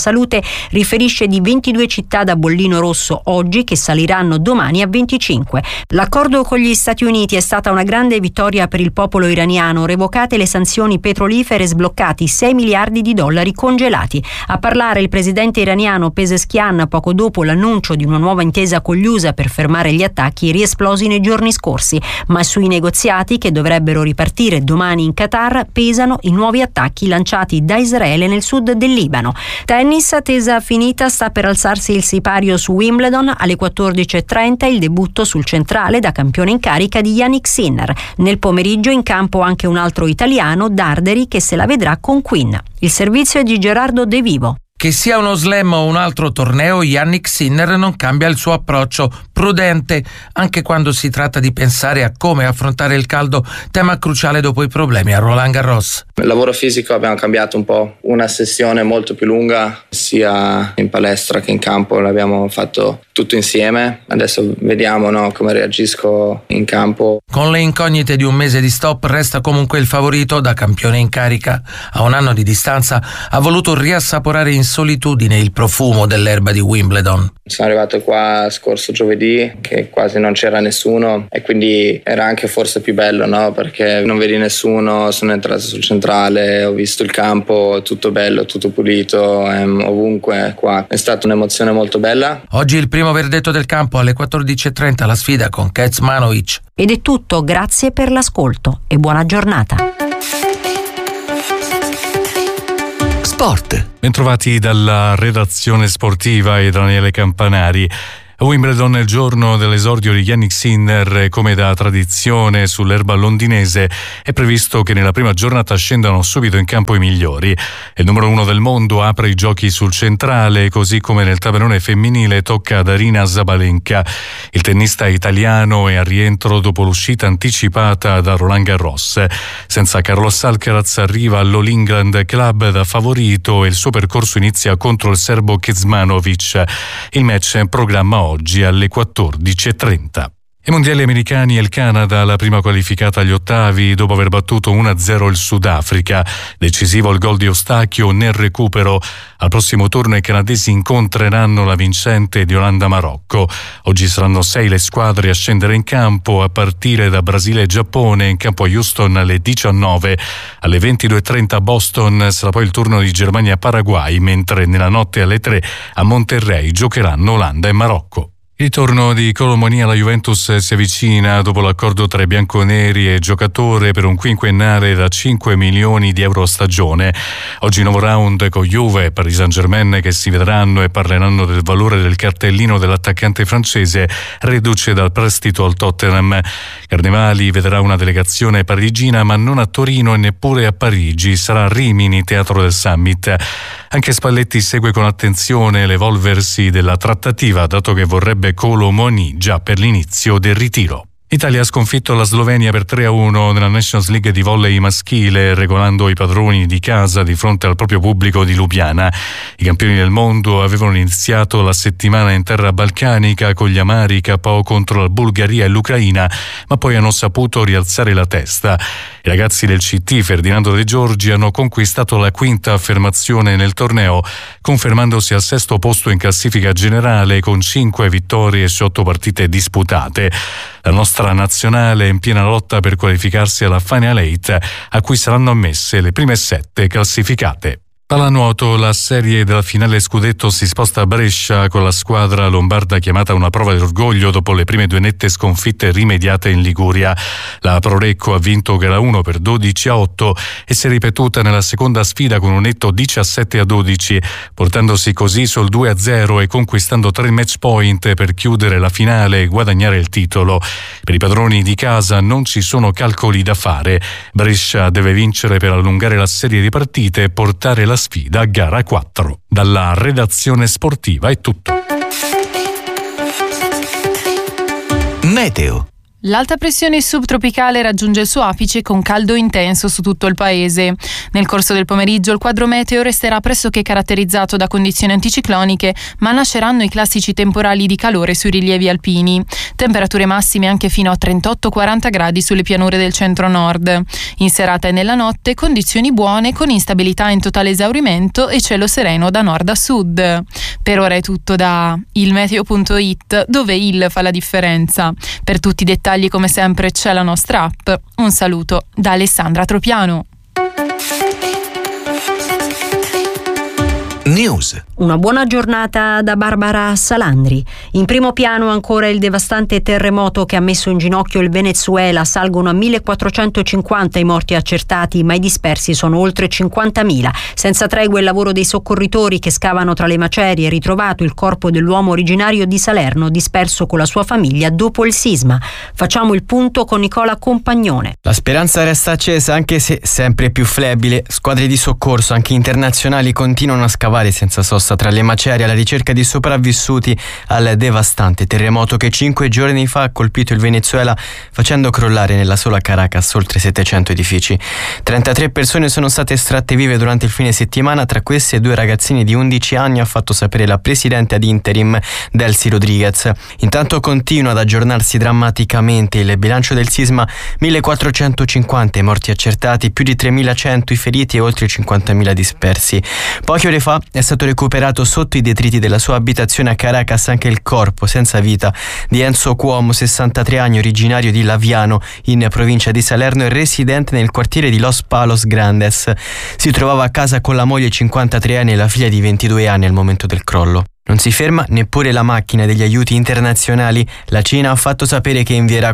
riferisce di 22 città da bollino rosso oggi che saliranno domani a 25. L'accordo con gli Stati Uniti è stata una grande vittoria per il popolo iraniano, revocate le sanzioni petrolifere e sbloccati 6 miliardi di dollari congelati. A parlare il presidente iraniano Pezeshkian poco dopo l'annuncio di una nuova intesa con gli USA per fermare gli attacchi riesplosi nei giorni scorsi, ma sui negoziati che dovrebbero ripartire domani in Qatar pesano i nuovi attacchi lanciati da Israele nel sud del Libano. Tennis, attesa finita, sta per alzarsi il sipario su Wimbledon alle 14:30, il debutto sul centrale da campione in carica di Jannik Sinner. Nel pomeriggio in campo anche un altro italiano, Darderi, che se la vedrà con Quinn. Il servizio è di Gerardo De Vivo. Che sia uno slam o un altro torneo, Jannik Sinner non cambia il suo approccio, prudente, anche quando si tratta di pensare a come affrontare il caldo, tema cruciale dopo i problemi a Roland Garros. Il lavoro fisico abbiamo cambiato un po', una sessione molto più lunga, sia in palestra che in campo, l'abbiamo fatto tutto insieme. Adesso vediamo come reagisco in campo. Con le incognite di un mese di stop resta comunque il favorito da campione in carica. A un anno di distanza ha voluto riassaporare in solitudine il profumo dell'erba di Wimbledon. Sono arrivato qua scorso giovedì che quasi non c'era nessuno e quindi era anche forse più bello, perché non vedi nessuno, sono entrato sul centrale, ho visto il campo, tutto bello, tutto pulito, ovunque qua. È stata un'emozione molto bella. Oggi il primo verdetto del campo alle 14:30, la sfida con Kecmanovic. Ed è tutto, grazie per l'ascolto e buona giornata. Sport. Bentrovati dalla redazione sportiva e Daniele Campanari. A Wimbledon, il giorno dell'esordio di Jannik Sinner, come da tradizione sull'erba londinese, è previsto che nella prima giornata scendano subito in campo i migliori. Il numero 1 del mondo apre i giochi sul centrale, così come nel tabellone femminile tocca ad Aryna Sabalenka. Il tennista italiano è a rientro dopo l'uscita anticipata da Roland Garros. Senza Carlos Alcaraz arriva all'All England Club da favorito e il suo percorso inizia contro il serbo Kecmanovic. Il match è in programma oggi alle 14:30. I mondiali americani e il Canada, la prima qualificata agli ottavi dopo aver battuto 1-0 il Sudafrica. Decisivo il gol di Eustachio nel recupero. Al prossimo turno i canadesi incontreranno la vincente di Olanda-Marocco. Oggi saranno 6 le squadre a scendere in campo, a partire da Brasile e Giappone, in campo a Houston alle 19. Alle 22:30 a Boston sarà poi il turno di Germania e Paraguay, mentre nella notte alle 3 a Monterrey giocheranno Olanda e Marocco. Il ritorno di Kolo Muani alla Juventus si avvicina dopo l'accordo tra i bianconeri e il giocatore per un quinquennale da 5 milioni di euro a stagione. Oggi nuovo round con Juve e Paris Saint-Germain che si vedranno e parleranno del valore del cartellino dell'attaccante francese reduce dal prestito al Tottenham. Carnevali vedrà una delegazione parigina ma non a Torino e neppure a Parigi, sarà a Rimini, teatro del Summit. Anche Spalletti segue con attenzione l'evolversi della trattativa, dato che vorrebbe Kolo Muani già per l'inizio del ritiro. Italia ha sconfitto la Slovenia per 3-1 nella Nations League di volley maschile, regolando i padroni di casa di fronte al proprio pubblico di Lubiana. I campioni del mondo avevano iniziato la settimana in terra balcanica con gli amari KO contro la Bulgaria e l'Ucraina, ma poi hanno saputo rialzare la testa. I ragazzi del CT Ferdinando De Giorgi hanno conquistato la quinta affermazione nel torneo, confermandosi al 6° posto in classifica generale con 5 vittorie su 8 partite disputate. La nostra nazionale è in piena lotta per qualificarsi alla Final 8, a cui saranno ammesse le prime 7 classificate. Pallanuoto, la serie della finale scudetto si sposta a Brescia con la squadra lombarda chiamata a una prova d'orgoglio dopo le prime 2 nette sconfitte rimediate in Liguria. La Prorecco ha vinto gara 1 per 12-8 e si è ripetuta nella seconda sfida con un netto 17-12, portandosi così sul 2-0 e conquistando 3 match point per chiudere la finale e guadagnare il titolo. Per i padroni di casa non ci sono calcoli da fare. Brescia deve vincere per allungare la serie di partite e portare la sfida a gara 4. Dalla redazione sportiva è tutto. Meteo. L'alta pressione subtropicale raggiunge il suo apice con caldo intenso su tutto il paese. Nel corso del pomeriggio il quadro meteo resterà pressoché caratterizzato da condizioni anticicloniche, ma nasceranno i classici temporali di calore sui rilievi alpini. Temperature massime anche fino a 38-40 gradi sulle pianure del centro-nord. In serata e nella notte condizioni buone con instabilità in totale esaurimento e cielo sereno da nord a sud. Per ora è tutto da ilmeteo.it, dove il fa la differenza. Per tutti i dettagli come sempre c'è la nostra app. Un saluto da Alessandra Tropiano. News. Una buona giornata da Barbara Salandri. In primo piano ancora il devastante terremoto che ha messo in ginocchio il Venezuela. Salgono a 1450 i morti accertati, ma i dispersi sono oltre 50.000. Senza tregua il lavoro dei soccorritori che scavano tra le macerie. Ritrovato il corpo dell'uomo originario di Salerno disperso con la sua famiglia dopo il sisma. Facciamo il punto con Nicola Compagnone. La speranza resta accesa anche se sempre più flebile. Squadre di soccorso anche internazionali continuano a scavare senza sosta tra le macerie alla ricerca di sopravvissuti al devastante terremoto che 5 giorni fa ha colpito il Venezuela, facendo crollare nella sola Caracas oltre 700 edifici. 33 persone sono state estratte vive durante il fine settimana, tra queste 2 ragazzini di 11 anni, ha fatto sapere la presidente ad interim Delcy Rodriguez. Intanto continua ad aggiornarsi drammaticamente il bilancio del sisma: 1450 i morti accertati, più di 3100 i feriti e oltre 50.000 dispersi. Poche ore fa è stato recuperato sotto i detriti della sua abitazione a Caracas anche il corpo senza vita di Enzo Cuomo, 63 anni, originario di Laviano in provincia di Salerno e residente nel quartiere di Los Palos Grandes. Si trovava a casa con la moglie 53enne e la figlia di 22 anni al momento del crollo. Non si ferma neppure la macchina degli aiuti internazionali. La Cina ha fatto sapere che invierà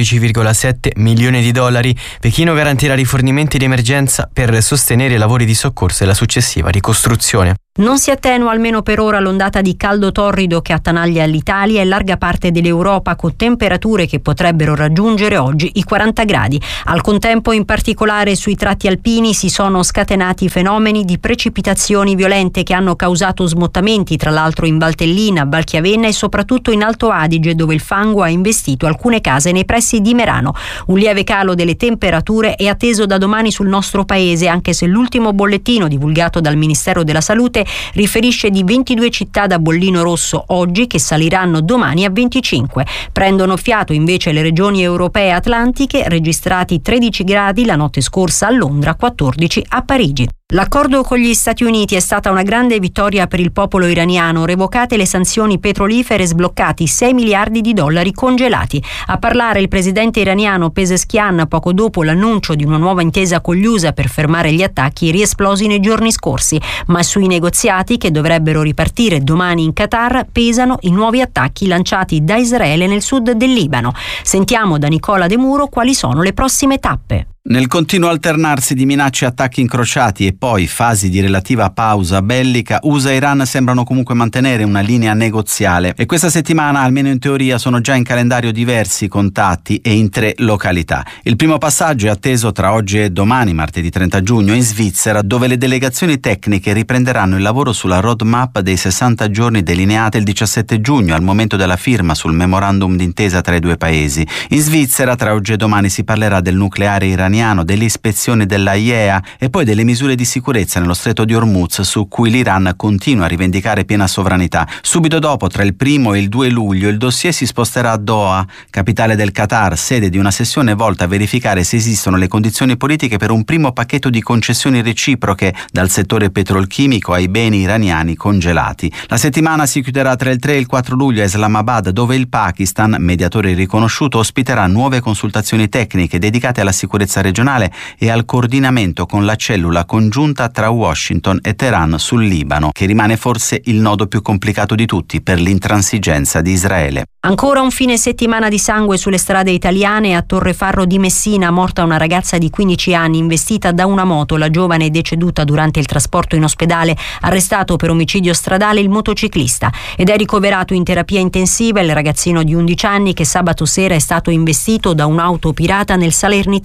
14,7 milioni di dollari. Pechino garantirà rifornimenti di emergenza per sostenere i lavori di soccorso e la successiva ricostruzione. Non si attenua almeno per ora l'ondata di caldo torrido che attanaglia l'Italia e larga parte dell'Europa, con temperature che potrebbero raggiungere oggi i 40 gradi. Al contempo, in particolare sui tratti alpini, si sono scatenati fenomeni di precipitazioni violente che hanno causato smottamenti, tra l'altro in Valtellina, Valchiavenna e soprattutto in Alto Adige, dove il fango ha investito alcune case nei pressi di Merano. Un lieve calo delle temperature è atteso da domani sul nostro paese, anche se l'ultimo bollettino divulgato dal Ministero della Salute riferisce di 22 città da bollino rosso oggi, che saliranno domani a 25. Prendono fiato invece le regioni europee atlantiche, registrati 13 gradi la notte scorsa a Londra, 14 a Parigi. L'accordo con gli Stati Uniti è stata una grande vittoria per il popolo iraniano, revocate le sanzioni petrolifere, sbloccati 6 miliardi di dollari congelati. A parlare il presidente iraniano Pezeshkian poco dopo l'annuncio di una nuova intesa con gli USA per fermare gli attacchi riesplosi nei giorni scorsi, ma sui negoziati che dovrebbero ripartire domani in Qatar pesano i nuovi attacchi lanciati da Israele nel sud del Libano. Sentiamo da Nicola De Muro quali sono le prossime tappe. Nel continuo alternarsi di minacce e attacchi incrociati e poi fasi di relativa pausa bellica, USA e Iran sembrano comunque mantenere una linea negoziale e questa settimana, almeno in teoria, sono già in calendario diversi contatti e in 3 località. Il primo passaggio è atteso tra oggi e domani, martedì 30 giugno, in Svizzera, dove le delegazioni tecniche riprenderanno il lavoro sulla roadmap dei 60 giorni delineate il 17 giugno, al momento della firma sul memorandum d'intesa tra i 2 paesi. In Svizzera, tra oggi e domani, si parlerà del nucleare iraniano, delle ispezioni della IAEA e poi delle misure di sicurezza nello stretto di Hormuz, su cui l'Iran continua a rivendicare piena sovranità. Subito dopo, tra il 1 e il 2 luglio, il dossier si sposterà a Doha, capitale del Qatar, sede di una sessione volta a verificare se esistono le condizioni politiche per un primo pacchetto di concessioni reciproche dal settore petrolchimico ai beni iraniani congelati. La settimana si chiuderà tra il 3 e il 4 luglio a Islamabad, dove il Pakistan, mediatore riconosciuto, ospiterà nuove consultazioni tecniche dedicate alla sicurezza regionale e al coordinamento con la cellula congiunta tra Washington e Teheran sul Libano, che rimane forse il nodo più complicato di tutti per l'intransigenza di Israele. Ancora un fine settimana di sangue sulle strade italiane. A Torrefarro di Messina, morta una ragazza di 15 anni investita da una moto. La giovane è deceduta durante il trasporto in ospedale. Arrestato per omicidio stradale il motociclista ed è ricoverato in terapia intensiva il ragazzino di 11 anni che sabato sera è stato investito da un'auto pirata nel Salernitano.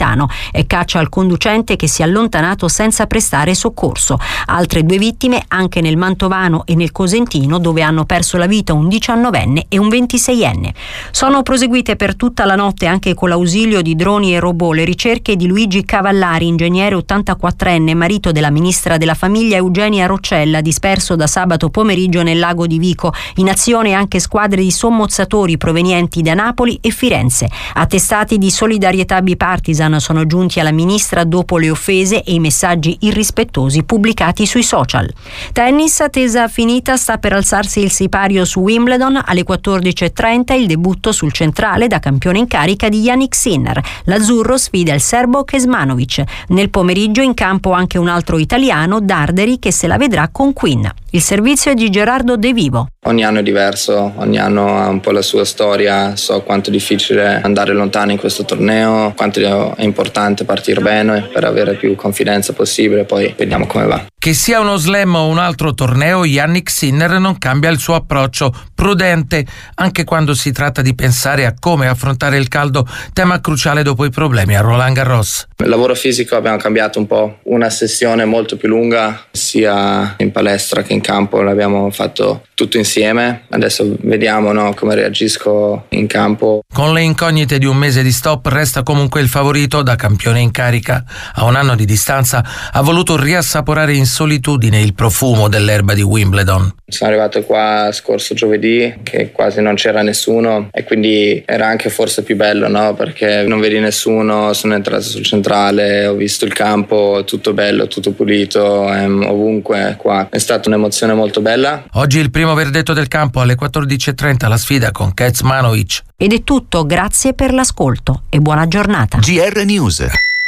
e caccia al conducente che si è allontanato senza prestare soccorso. Altre 2 vittime anche nel Mantovano e nel Cosentino, dove hanno perso la vita un 19enne e un 26enne. Sono proseguite per tutta la notte, anche con l'ausilio di droni e robot, le ricerche di Luigi Cavallari, ingegnere 84enne, marito della ministra della famiglia Eugenia Roccella, disperso da sabato pomeriggio nel lago di Vico. In azione anche squadre di sommozzatori provenienti da Napoli e Firenze. Attestati di solidarietà bipartisan sono giunti alla ministra dopo le offese e i messaggi irrispettosi pubblicati sui social. Tennis, attesa finita, sta per alzarsi il sipario su Wimbledon. Alle 14.30 il debutto sul centrale da campione in carica di Jannik Sinner. L'azzurro sfida il serbo Kecmanovic. Nel pomeriggio in campo anche un altro italiano, Darderi, che se la vedrà con Quinn. Il servizio è di Gerardo De Vivo. Ogni anno è diverso, ogni anno ha un po' la sua storia. So quanto è difficile andare lontano in questo torneo, quanto è importante partire bene per avere più confidenza possibile, poi vediamo come va. Che sia uno slam o un altro torneo, Jannik Sinner non cambia il suo approccio, prudente anche quando si tratta di pensare a come affrontare il caldo, tema cruciale dopo i problemi a Roland Garros. Il lavoro fisico abbiamo cambiato un po', una sessione molto più lunga, sia in palestra che in campo, l'abbiamo fatto tutto insieme. Adesso vediamo come reagisco in campo. Con le incognite di un mese di stop resta comunque il favorito da campione in carica. A un anno di distanza ha voluto riassaporare in solitudine il profumo dell'erba di Wimbledon. Sono arrivato qua scorso giovedì che quasi non c'era nessuno e quindi era anche forse più bello, no? Perché non vedi nessuno, sono entrato sul centrale, ho visto il campo, tutto bello, tutto pulito, ovunque qua. È stata un'emozione molto bella. Oggi il primo verdetto del campo alle 14.30, la sfida con Kecmanovic. Ed è tutto, grazie per l'ascolto e buona giornata. GR News.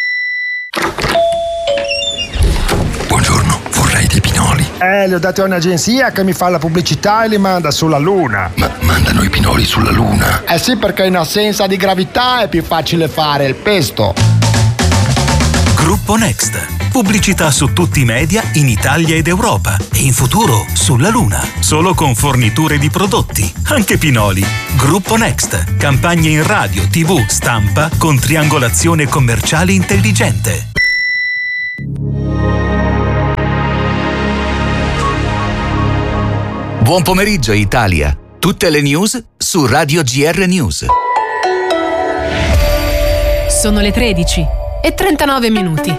Buongiorno, vorrei dei pinoli. Li ho dati a un'agenzia che mi fa la pubblicità e li manda sulla Luna. Ma mandano i pinoli sulla Luna? Eh sì, perché in assenza di gravità è più facile fare il pesto. Gruppo Next. Pubblicità su tutti i media in Italia ed Europa e in futuro sulla Luna. Solo con forniture di prodotti, anche pinoli. Gruppo Next. Campagne in radio, TV, stampa con triangolazione commerciale intelligente. Buon pomeriggio Italia. Tutte le news su Radio GR News. Sono le 13:39.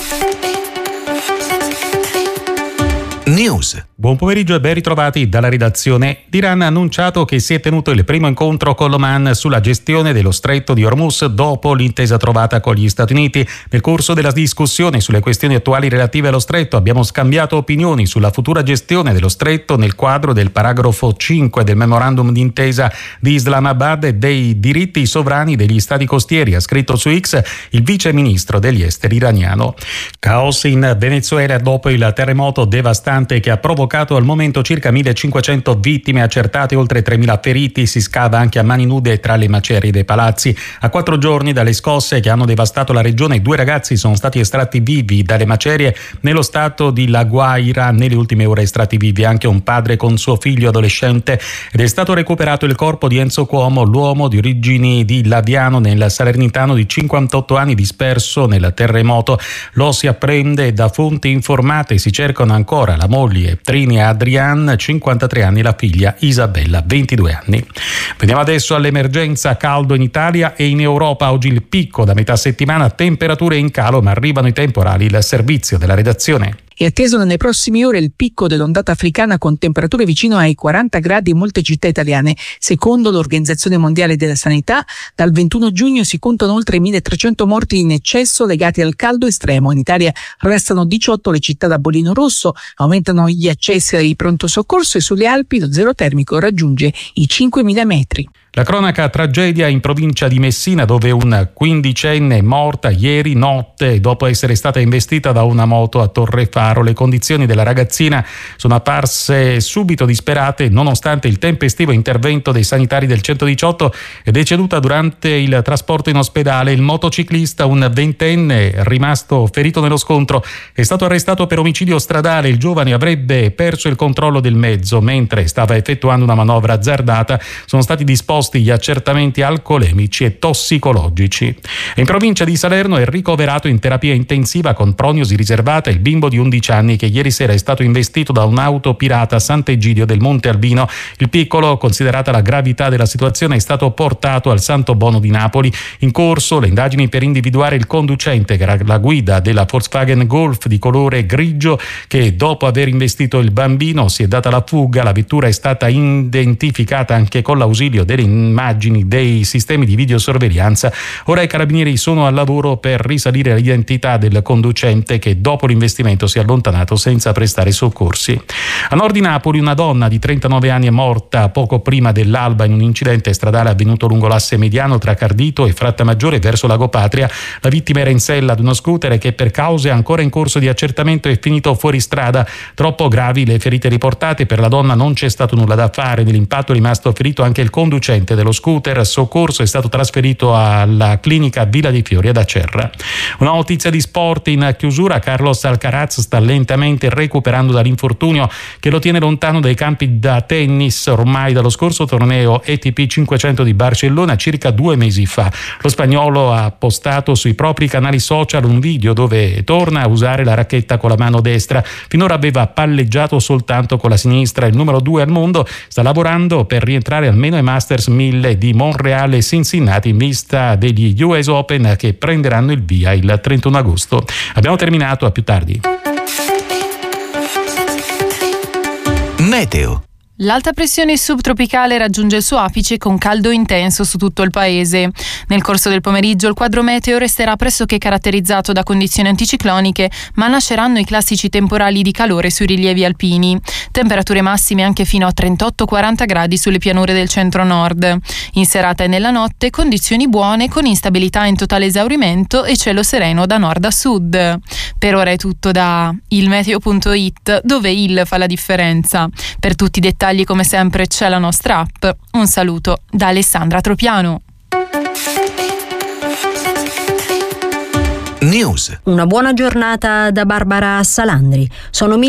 News. Buon pomeriggio e ben ritrovati dalla redazione. L'Iran ha annunciato che si è tenuto il primo incontro con l'Oman sulla gestione dello stretto di Hormuz dopo l'intesa trovata con gli Stati Uniti. Nel corso della discussione sulle questioni attuali relative allo stretto abbiamo scambiato opinioni sulla futura gestione dello stretto nel quadro del paragrafo 5 del memorandum d'intesa di Islamabad e dei diritti sovrani degli stati costieri, ha scritto su X il vice ministro degli esteri iraniano. Caos in Venezuela dopo il terremoto devastante che ha provocato al momento circa 1.500 vittime accertate, oltre 3.000 feriti. Si scava anche a mani nude tra le macerie dei palazzi. A 4 giorni dalle scosse che hanno devastato la regione, 2 ragazzi sono stati estratti vivi dalle macerie nello stato di La Guaira. Nelle ultime ore estratti vivi anche un padre con suo figlio adolescente ed è stato recuperato il corpo di Enzo Cuomo, l'uomo di origini di Laviano nel Salernitano di 58 anni disperso nel terremoto. Lo si apprende da fonti informate. Si cercano ancora la moglie Trini Adrian, 53 anni, la figlia Isabella, 22 anni. Veniamo adesso all'emergenza caldo in Italia e in Europa. Oggi il picco da metà settimana, temperature in calo ma arrivano i temporali. Il servizio della redazione. È atteso nelle prossime ore il picco dell'ondata africana con temperature vicino ai 40 gradi in molte città italiane. Secondo l'Organizzazione Mondiale della Sanità, dal 21 giugno si contano oltre 1.300 morti in eccesso legati al caldo estremo. In Italia restano 18 le città da bollino rosso, aumentano gli accessi ai pronto soccorso e sulle Alpi lo zero termico raggiunge i 5.000 metri. La cronaca tragedia in provincia di Messina, dove un 15enne è morta ieri notte dopo essere stata investita da una moto a Torrefaro. Le condizioni della ragazzina sono apparse subito disperate nonostante il tempestivo intervento dei sanitari del 118 ed è deceduta durante il trasporto in ospedale. Il motociclista, un 20enne rimasto ferito nello scontro, è stato arrestato per omicidio stradale. Il giovane avrebbe perso il controllo del mezzo mentre stava effettuando una manovra azzardata. Sono stati disposti disposti gli accertamenti alcolemici e tossicologici. In provincia di Salerno è ricoverato in terapia intensiva con prognosi riservata il bimbo di 11 anni che ieri sera è stato investito da un'auto pirata a Sant'Egidio del Monte Albino. Il piccolo, considerata la gravità della situazione, è stato portato al Santo Bono di Napoli. In corso le indagini per individuare il conducente, che era la guida della Volkswagen Golf di colore grigio, che dopo aver investito il bambino si è data la fuga. La vettura è stata identificata anche con l'ausilio delle immagini dei sistemi di videosorveglianza. Ora i carabinieri sono al lavoro per risalire l'identità del conducente, che dopo l'investimento si è allontanato senza prestare soccorsi. A nord di Napoli una donna di 39 anni è morta poco prima dell'alba in un incidente stradale avvenuto lungo l'asse mediano tra Cardito e Frattamaggiore verso Lago Patria. La vittima era in sella ad uno scooter che per cause ancora in corso di accertamento è finito fuori strada. Troppo gravi le ferite riportate, per la donna non c'è stato nulla da fare. Nell'impatto è rimasto ferito anche il conducente dello scooter. Soccorso è stato trasferito alla clinica Villa di Fiori ad Acerra. Una notizia di sport in chiusura: Carlos Alcaraz sta lentamente recuperando dall'infortunio che lo tiene lontano dai campi da tennis ormai dallo scorso torneo ATP 500 di Barcellona circa 2 mesi fa. Lo spagnolo ha postato sui propri canali social un video dove torna a usare la racchetta con la mano destra. Finora aveva palleggiato soltanto con la sinistra. Il numero 2 al mondo sta lavorando per rientrare almeno ai Masters 1000 di Montreal e Cincinnati in vista degli US Open che prenderanno il via il 31 agosto. Abbiamo terminato, a più tardi. Meteo. L'alta pressione subtropicale raggiunge il suo apice con caldo intenso su tutto il paese. Nel corso del pomeriggio il quadro meteo resterà pressoché caratterizzato da condizioni anticicloniche, ma nasceranno i classici temporali di calore sui rilievi alpini. Temperature massime anche fino a 38-40 gradi sulle pianure del centro-nord. In serata e nella notte condizioni buone con instabilità in totale esaurimento e cielo sereno da nord a sud. Per ora è tutto da ilmeteo.it, dove il fa la differenza. Per tutti i dettagli come sempre c'è la nostra app. Un saluto da Alessandra Tropiano. News. Una buona giornata da Barbara Salandri. Sono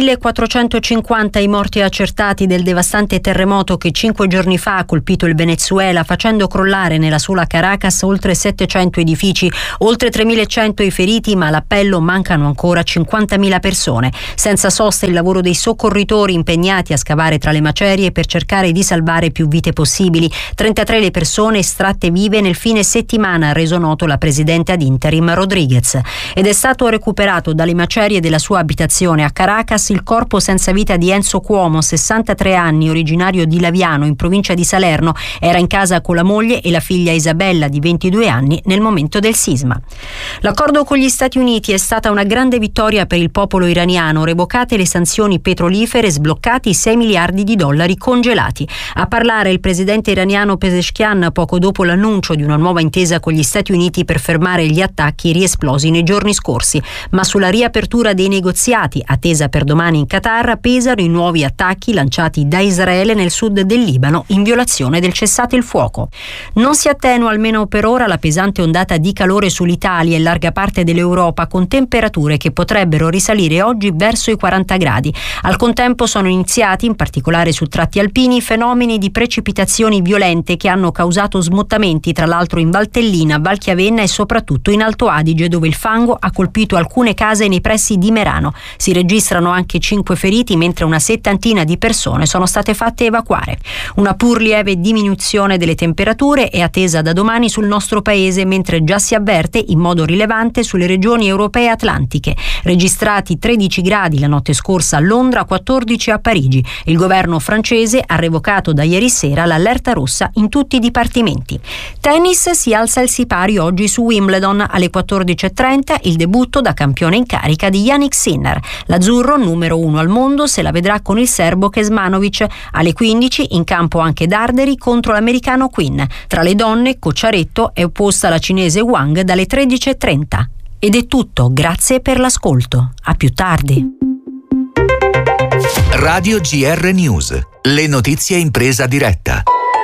1450 i morti accertati del devastante terremoto che 5 giorni fa ha colpito il Venezuela, facendo crollare nella sola Caracas oltre 700 edifici, oltre 3100 i feriti, ma all'appello mancano ancora 50.000 persone. Senza sosta il lavoro dei soccorritori impegnati a scavare tra le macerie per cercare di salvare più vite possibili. 33 le persone estratte vive nel fine settimana, ha reso noto la presidente ad interim Rodriguez. Ed è stato recuperato dalle macerie della sua abitazione a Caracas il corpo senza vita di Enzo Cuomo, 63 anni, originario di Laviano, in provincia di Salerno. Era in casa con la moglie e la figlia Isabella, di 22 anni, nel momento del sisma. L'accordo con gli Stati Uniti è stata una grande vittoria per il popolo iraniano, revocate le sanzioni petrolifere, sbloccati 6 miliardi di dollari congelati. A parlare il presidente iraniano Pezeshkian poco dopo l'annuncio di una nuova intesa con gli Stati Uniti per fermare gli attacchi riesplosi nei giorni scorsi, ma sulla riapertura dei negoziati, attesa per domani in Qatar, pesano i nuovi attacchi lanciati da Israele nel sud del Libano in violazione del cessate il fuoco. Non si attenua almeno per ora la pesante ondata di calore sull'Italia e larga parte dell'Europa, con temperature che potrebbero risalire oggi verso i 40 gradi. Al contempo sono iniziati, in particolare su tratti alpini, fenomeni di precipitazioni violente che hanno causato smottamenti, tra l'altro in Valtellina, Val Chiavenna e soprattutto in Alto Adige, dove il fango ha colpito alcune case nei pressi di Merano. Si registrano anche 5 feriti, mentre una settantina di persone sono state fatte evacuare. Una pur lieve diminuzione delle temperature è attesa da domani sul nostro paese, mentre già si avverte in modo rilevante sulle regioni europee atlantiche. Registrati 13 gradi la notte scorsa a Londra, 14 a Parigi. Il governo francese ha revocato da ieri sera l'allerta rossa in tutti i dipartimenti. Tennis, si alza il sipari oggi su Wimbledon alle 14:30, il debutto da campione in carica di Jannik Sinner. L'azzurro, numero 1 al mondo, se la vedrà con il serbo Kecmanovic. Alle 15 in campo anche Darderi contro l'americano Quinn. Tra le donne, Cocciaretto è opposta alla cinese Wang dalle 13:30. Ed è tutto, grazie per l'ascolto. A più tardi. Radio GR News. Le notizie in presa diretta.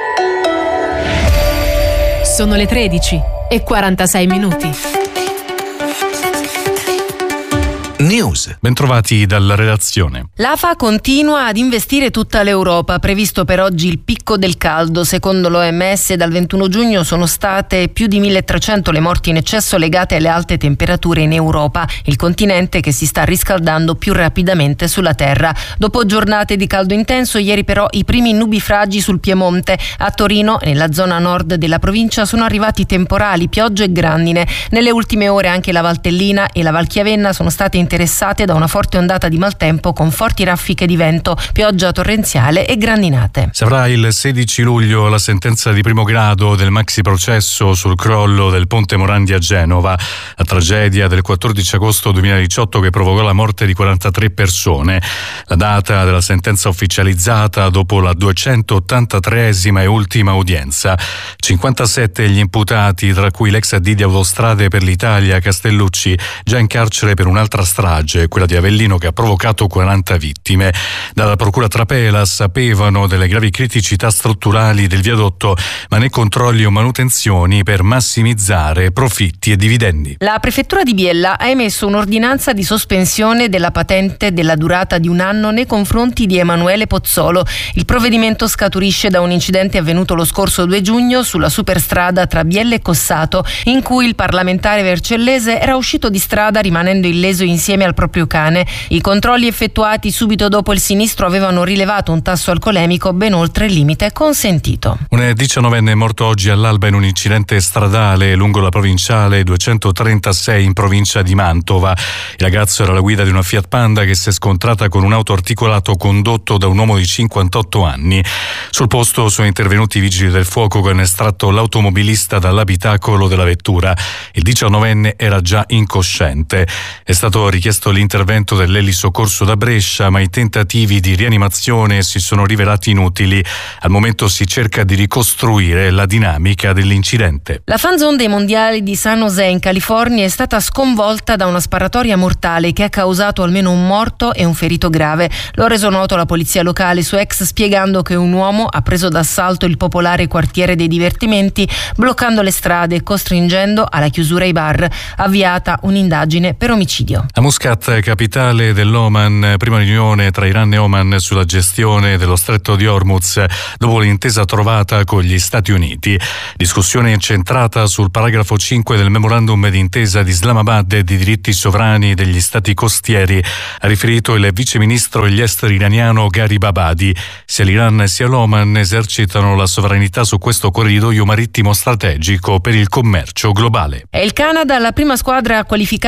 Sono le 13:46 minuti. News. Bentrovati dalla redazione. L'AFA continua ad investire tutta l'Europa. Previsto per oggi il picco del caldo. Secondo l'OMS dal 21 giugno sono state più di 1300 le morti in eccesso legate alle alte temperature in Europa, il continente che si sta riscaldando più rapidamente sulla Terra. Dopo giornate di caldo intenso, ieri però i primi nubifragi sul Piemonte. A Torino, nella zona nord della provincia, sono arrivati temporali, piogge e grandine. Nelle ultime ore anche la Valtellina e la Valchiavenna sono state interessate da una forte ondata di maltempo con forti raffiche di vento, pioggia torrenziale e grandinate. Si avrà il 16 luglio la sentenza di primo grado del maxi processo sul crollo del ponte Morandi a Genova, la tragedia del 14 agosto 2018 che provocò la morte di 43 persone. La data della sentenza ufficializzata dopo la 283esima e ultima udienza. 57 gli imputati, tra cui l'ex AD di Autostrade per l'Italia Castellucci, già in carcere per un'altra strage, quella di Avellino, che ha provocato 40 vittime. Dalla procura Trapela sapevano delle gravi criticità strutturali del viadotto, ma né controlli o manutenzioni per massimizzare profitti e dividendi. La prefettura di Biella ha emesso un'ordinanza di sospensione della patente della durata di un anno nei confronti di Emanuele Pozzolo. Il provvedimento scaturisce da un incidente avvenuto lo scorso 2 giugno sulla superstrada tra Biella e Cossato, in cui il parlamentare vercellese era uscito di strada rimanendo illeso insieme al proprio cane. I controlli effettuati subito dopo il sinistro avevano rilevato un tasso alcolemico ben oltre il limite consentito. Un 19enne è morto oggi all'alba in un incidente stradale lungo la provinciale 236 in provincia di Mantova. Il ragazzo era alla guida di una Fiat Panda che si è scontrata con un autoarticolato condotto da un uomo di 58 anni. Sul posto sono intervenuti i vigili del fuoco che hanno estratto l'automobilista dall'abitacolo della vettura. Il 19enne era già incosciente. È stato richiesto l'intervento dell'elisoccorso da Brescia, ma i tentativi di rianimazione si sono rivelati inutili. Al momento si cerca di ricostruire la dinamica dell'incidente. La fan zone dei mondiali di San José in California è stata sconvolta da una sparatoria mortale che ha causato almeno un morto e un ferito grave. Lo ha reso noto la polizia locale su X, spiegando che un uomo ha preso d'assalto il popolare quartiere dei divertimenti, bloccando le strade e costringendo alla chiusura i bar. Avviata un'indagine per omicidio. A Muscat, capitale dell'Oman, prima riunione tra Iran e Oman sulla gestione dello stretto di Hormuz dopo l'intesa trovata con gli Stati Uniti. Discussione incentrata sul paragrafo 5 del memorandum d'intesa di Islamabad di diritti sovrani degli stati costieri, ha riferito il vice ministro degli esteri iraniano Gharib Abadi. Sia l'Iran sia l'Oman esercitano la sovranità su questo corridoio marittimo strategico per il commercio globale. È il Canada la prima squadra a qualificare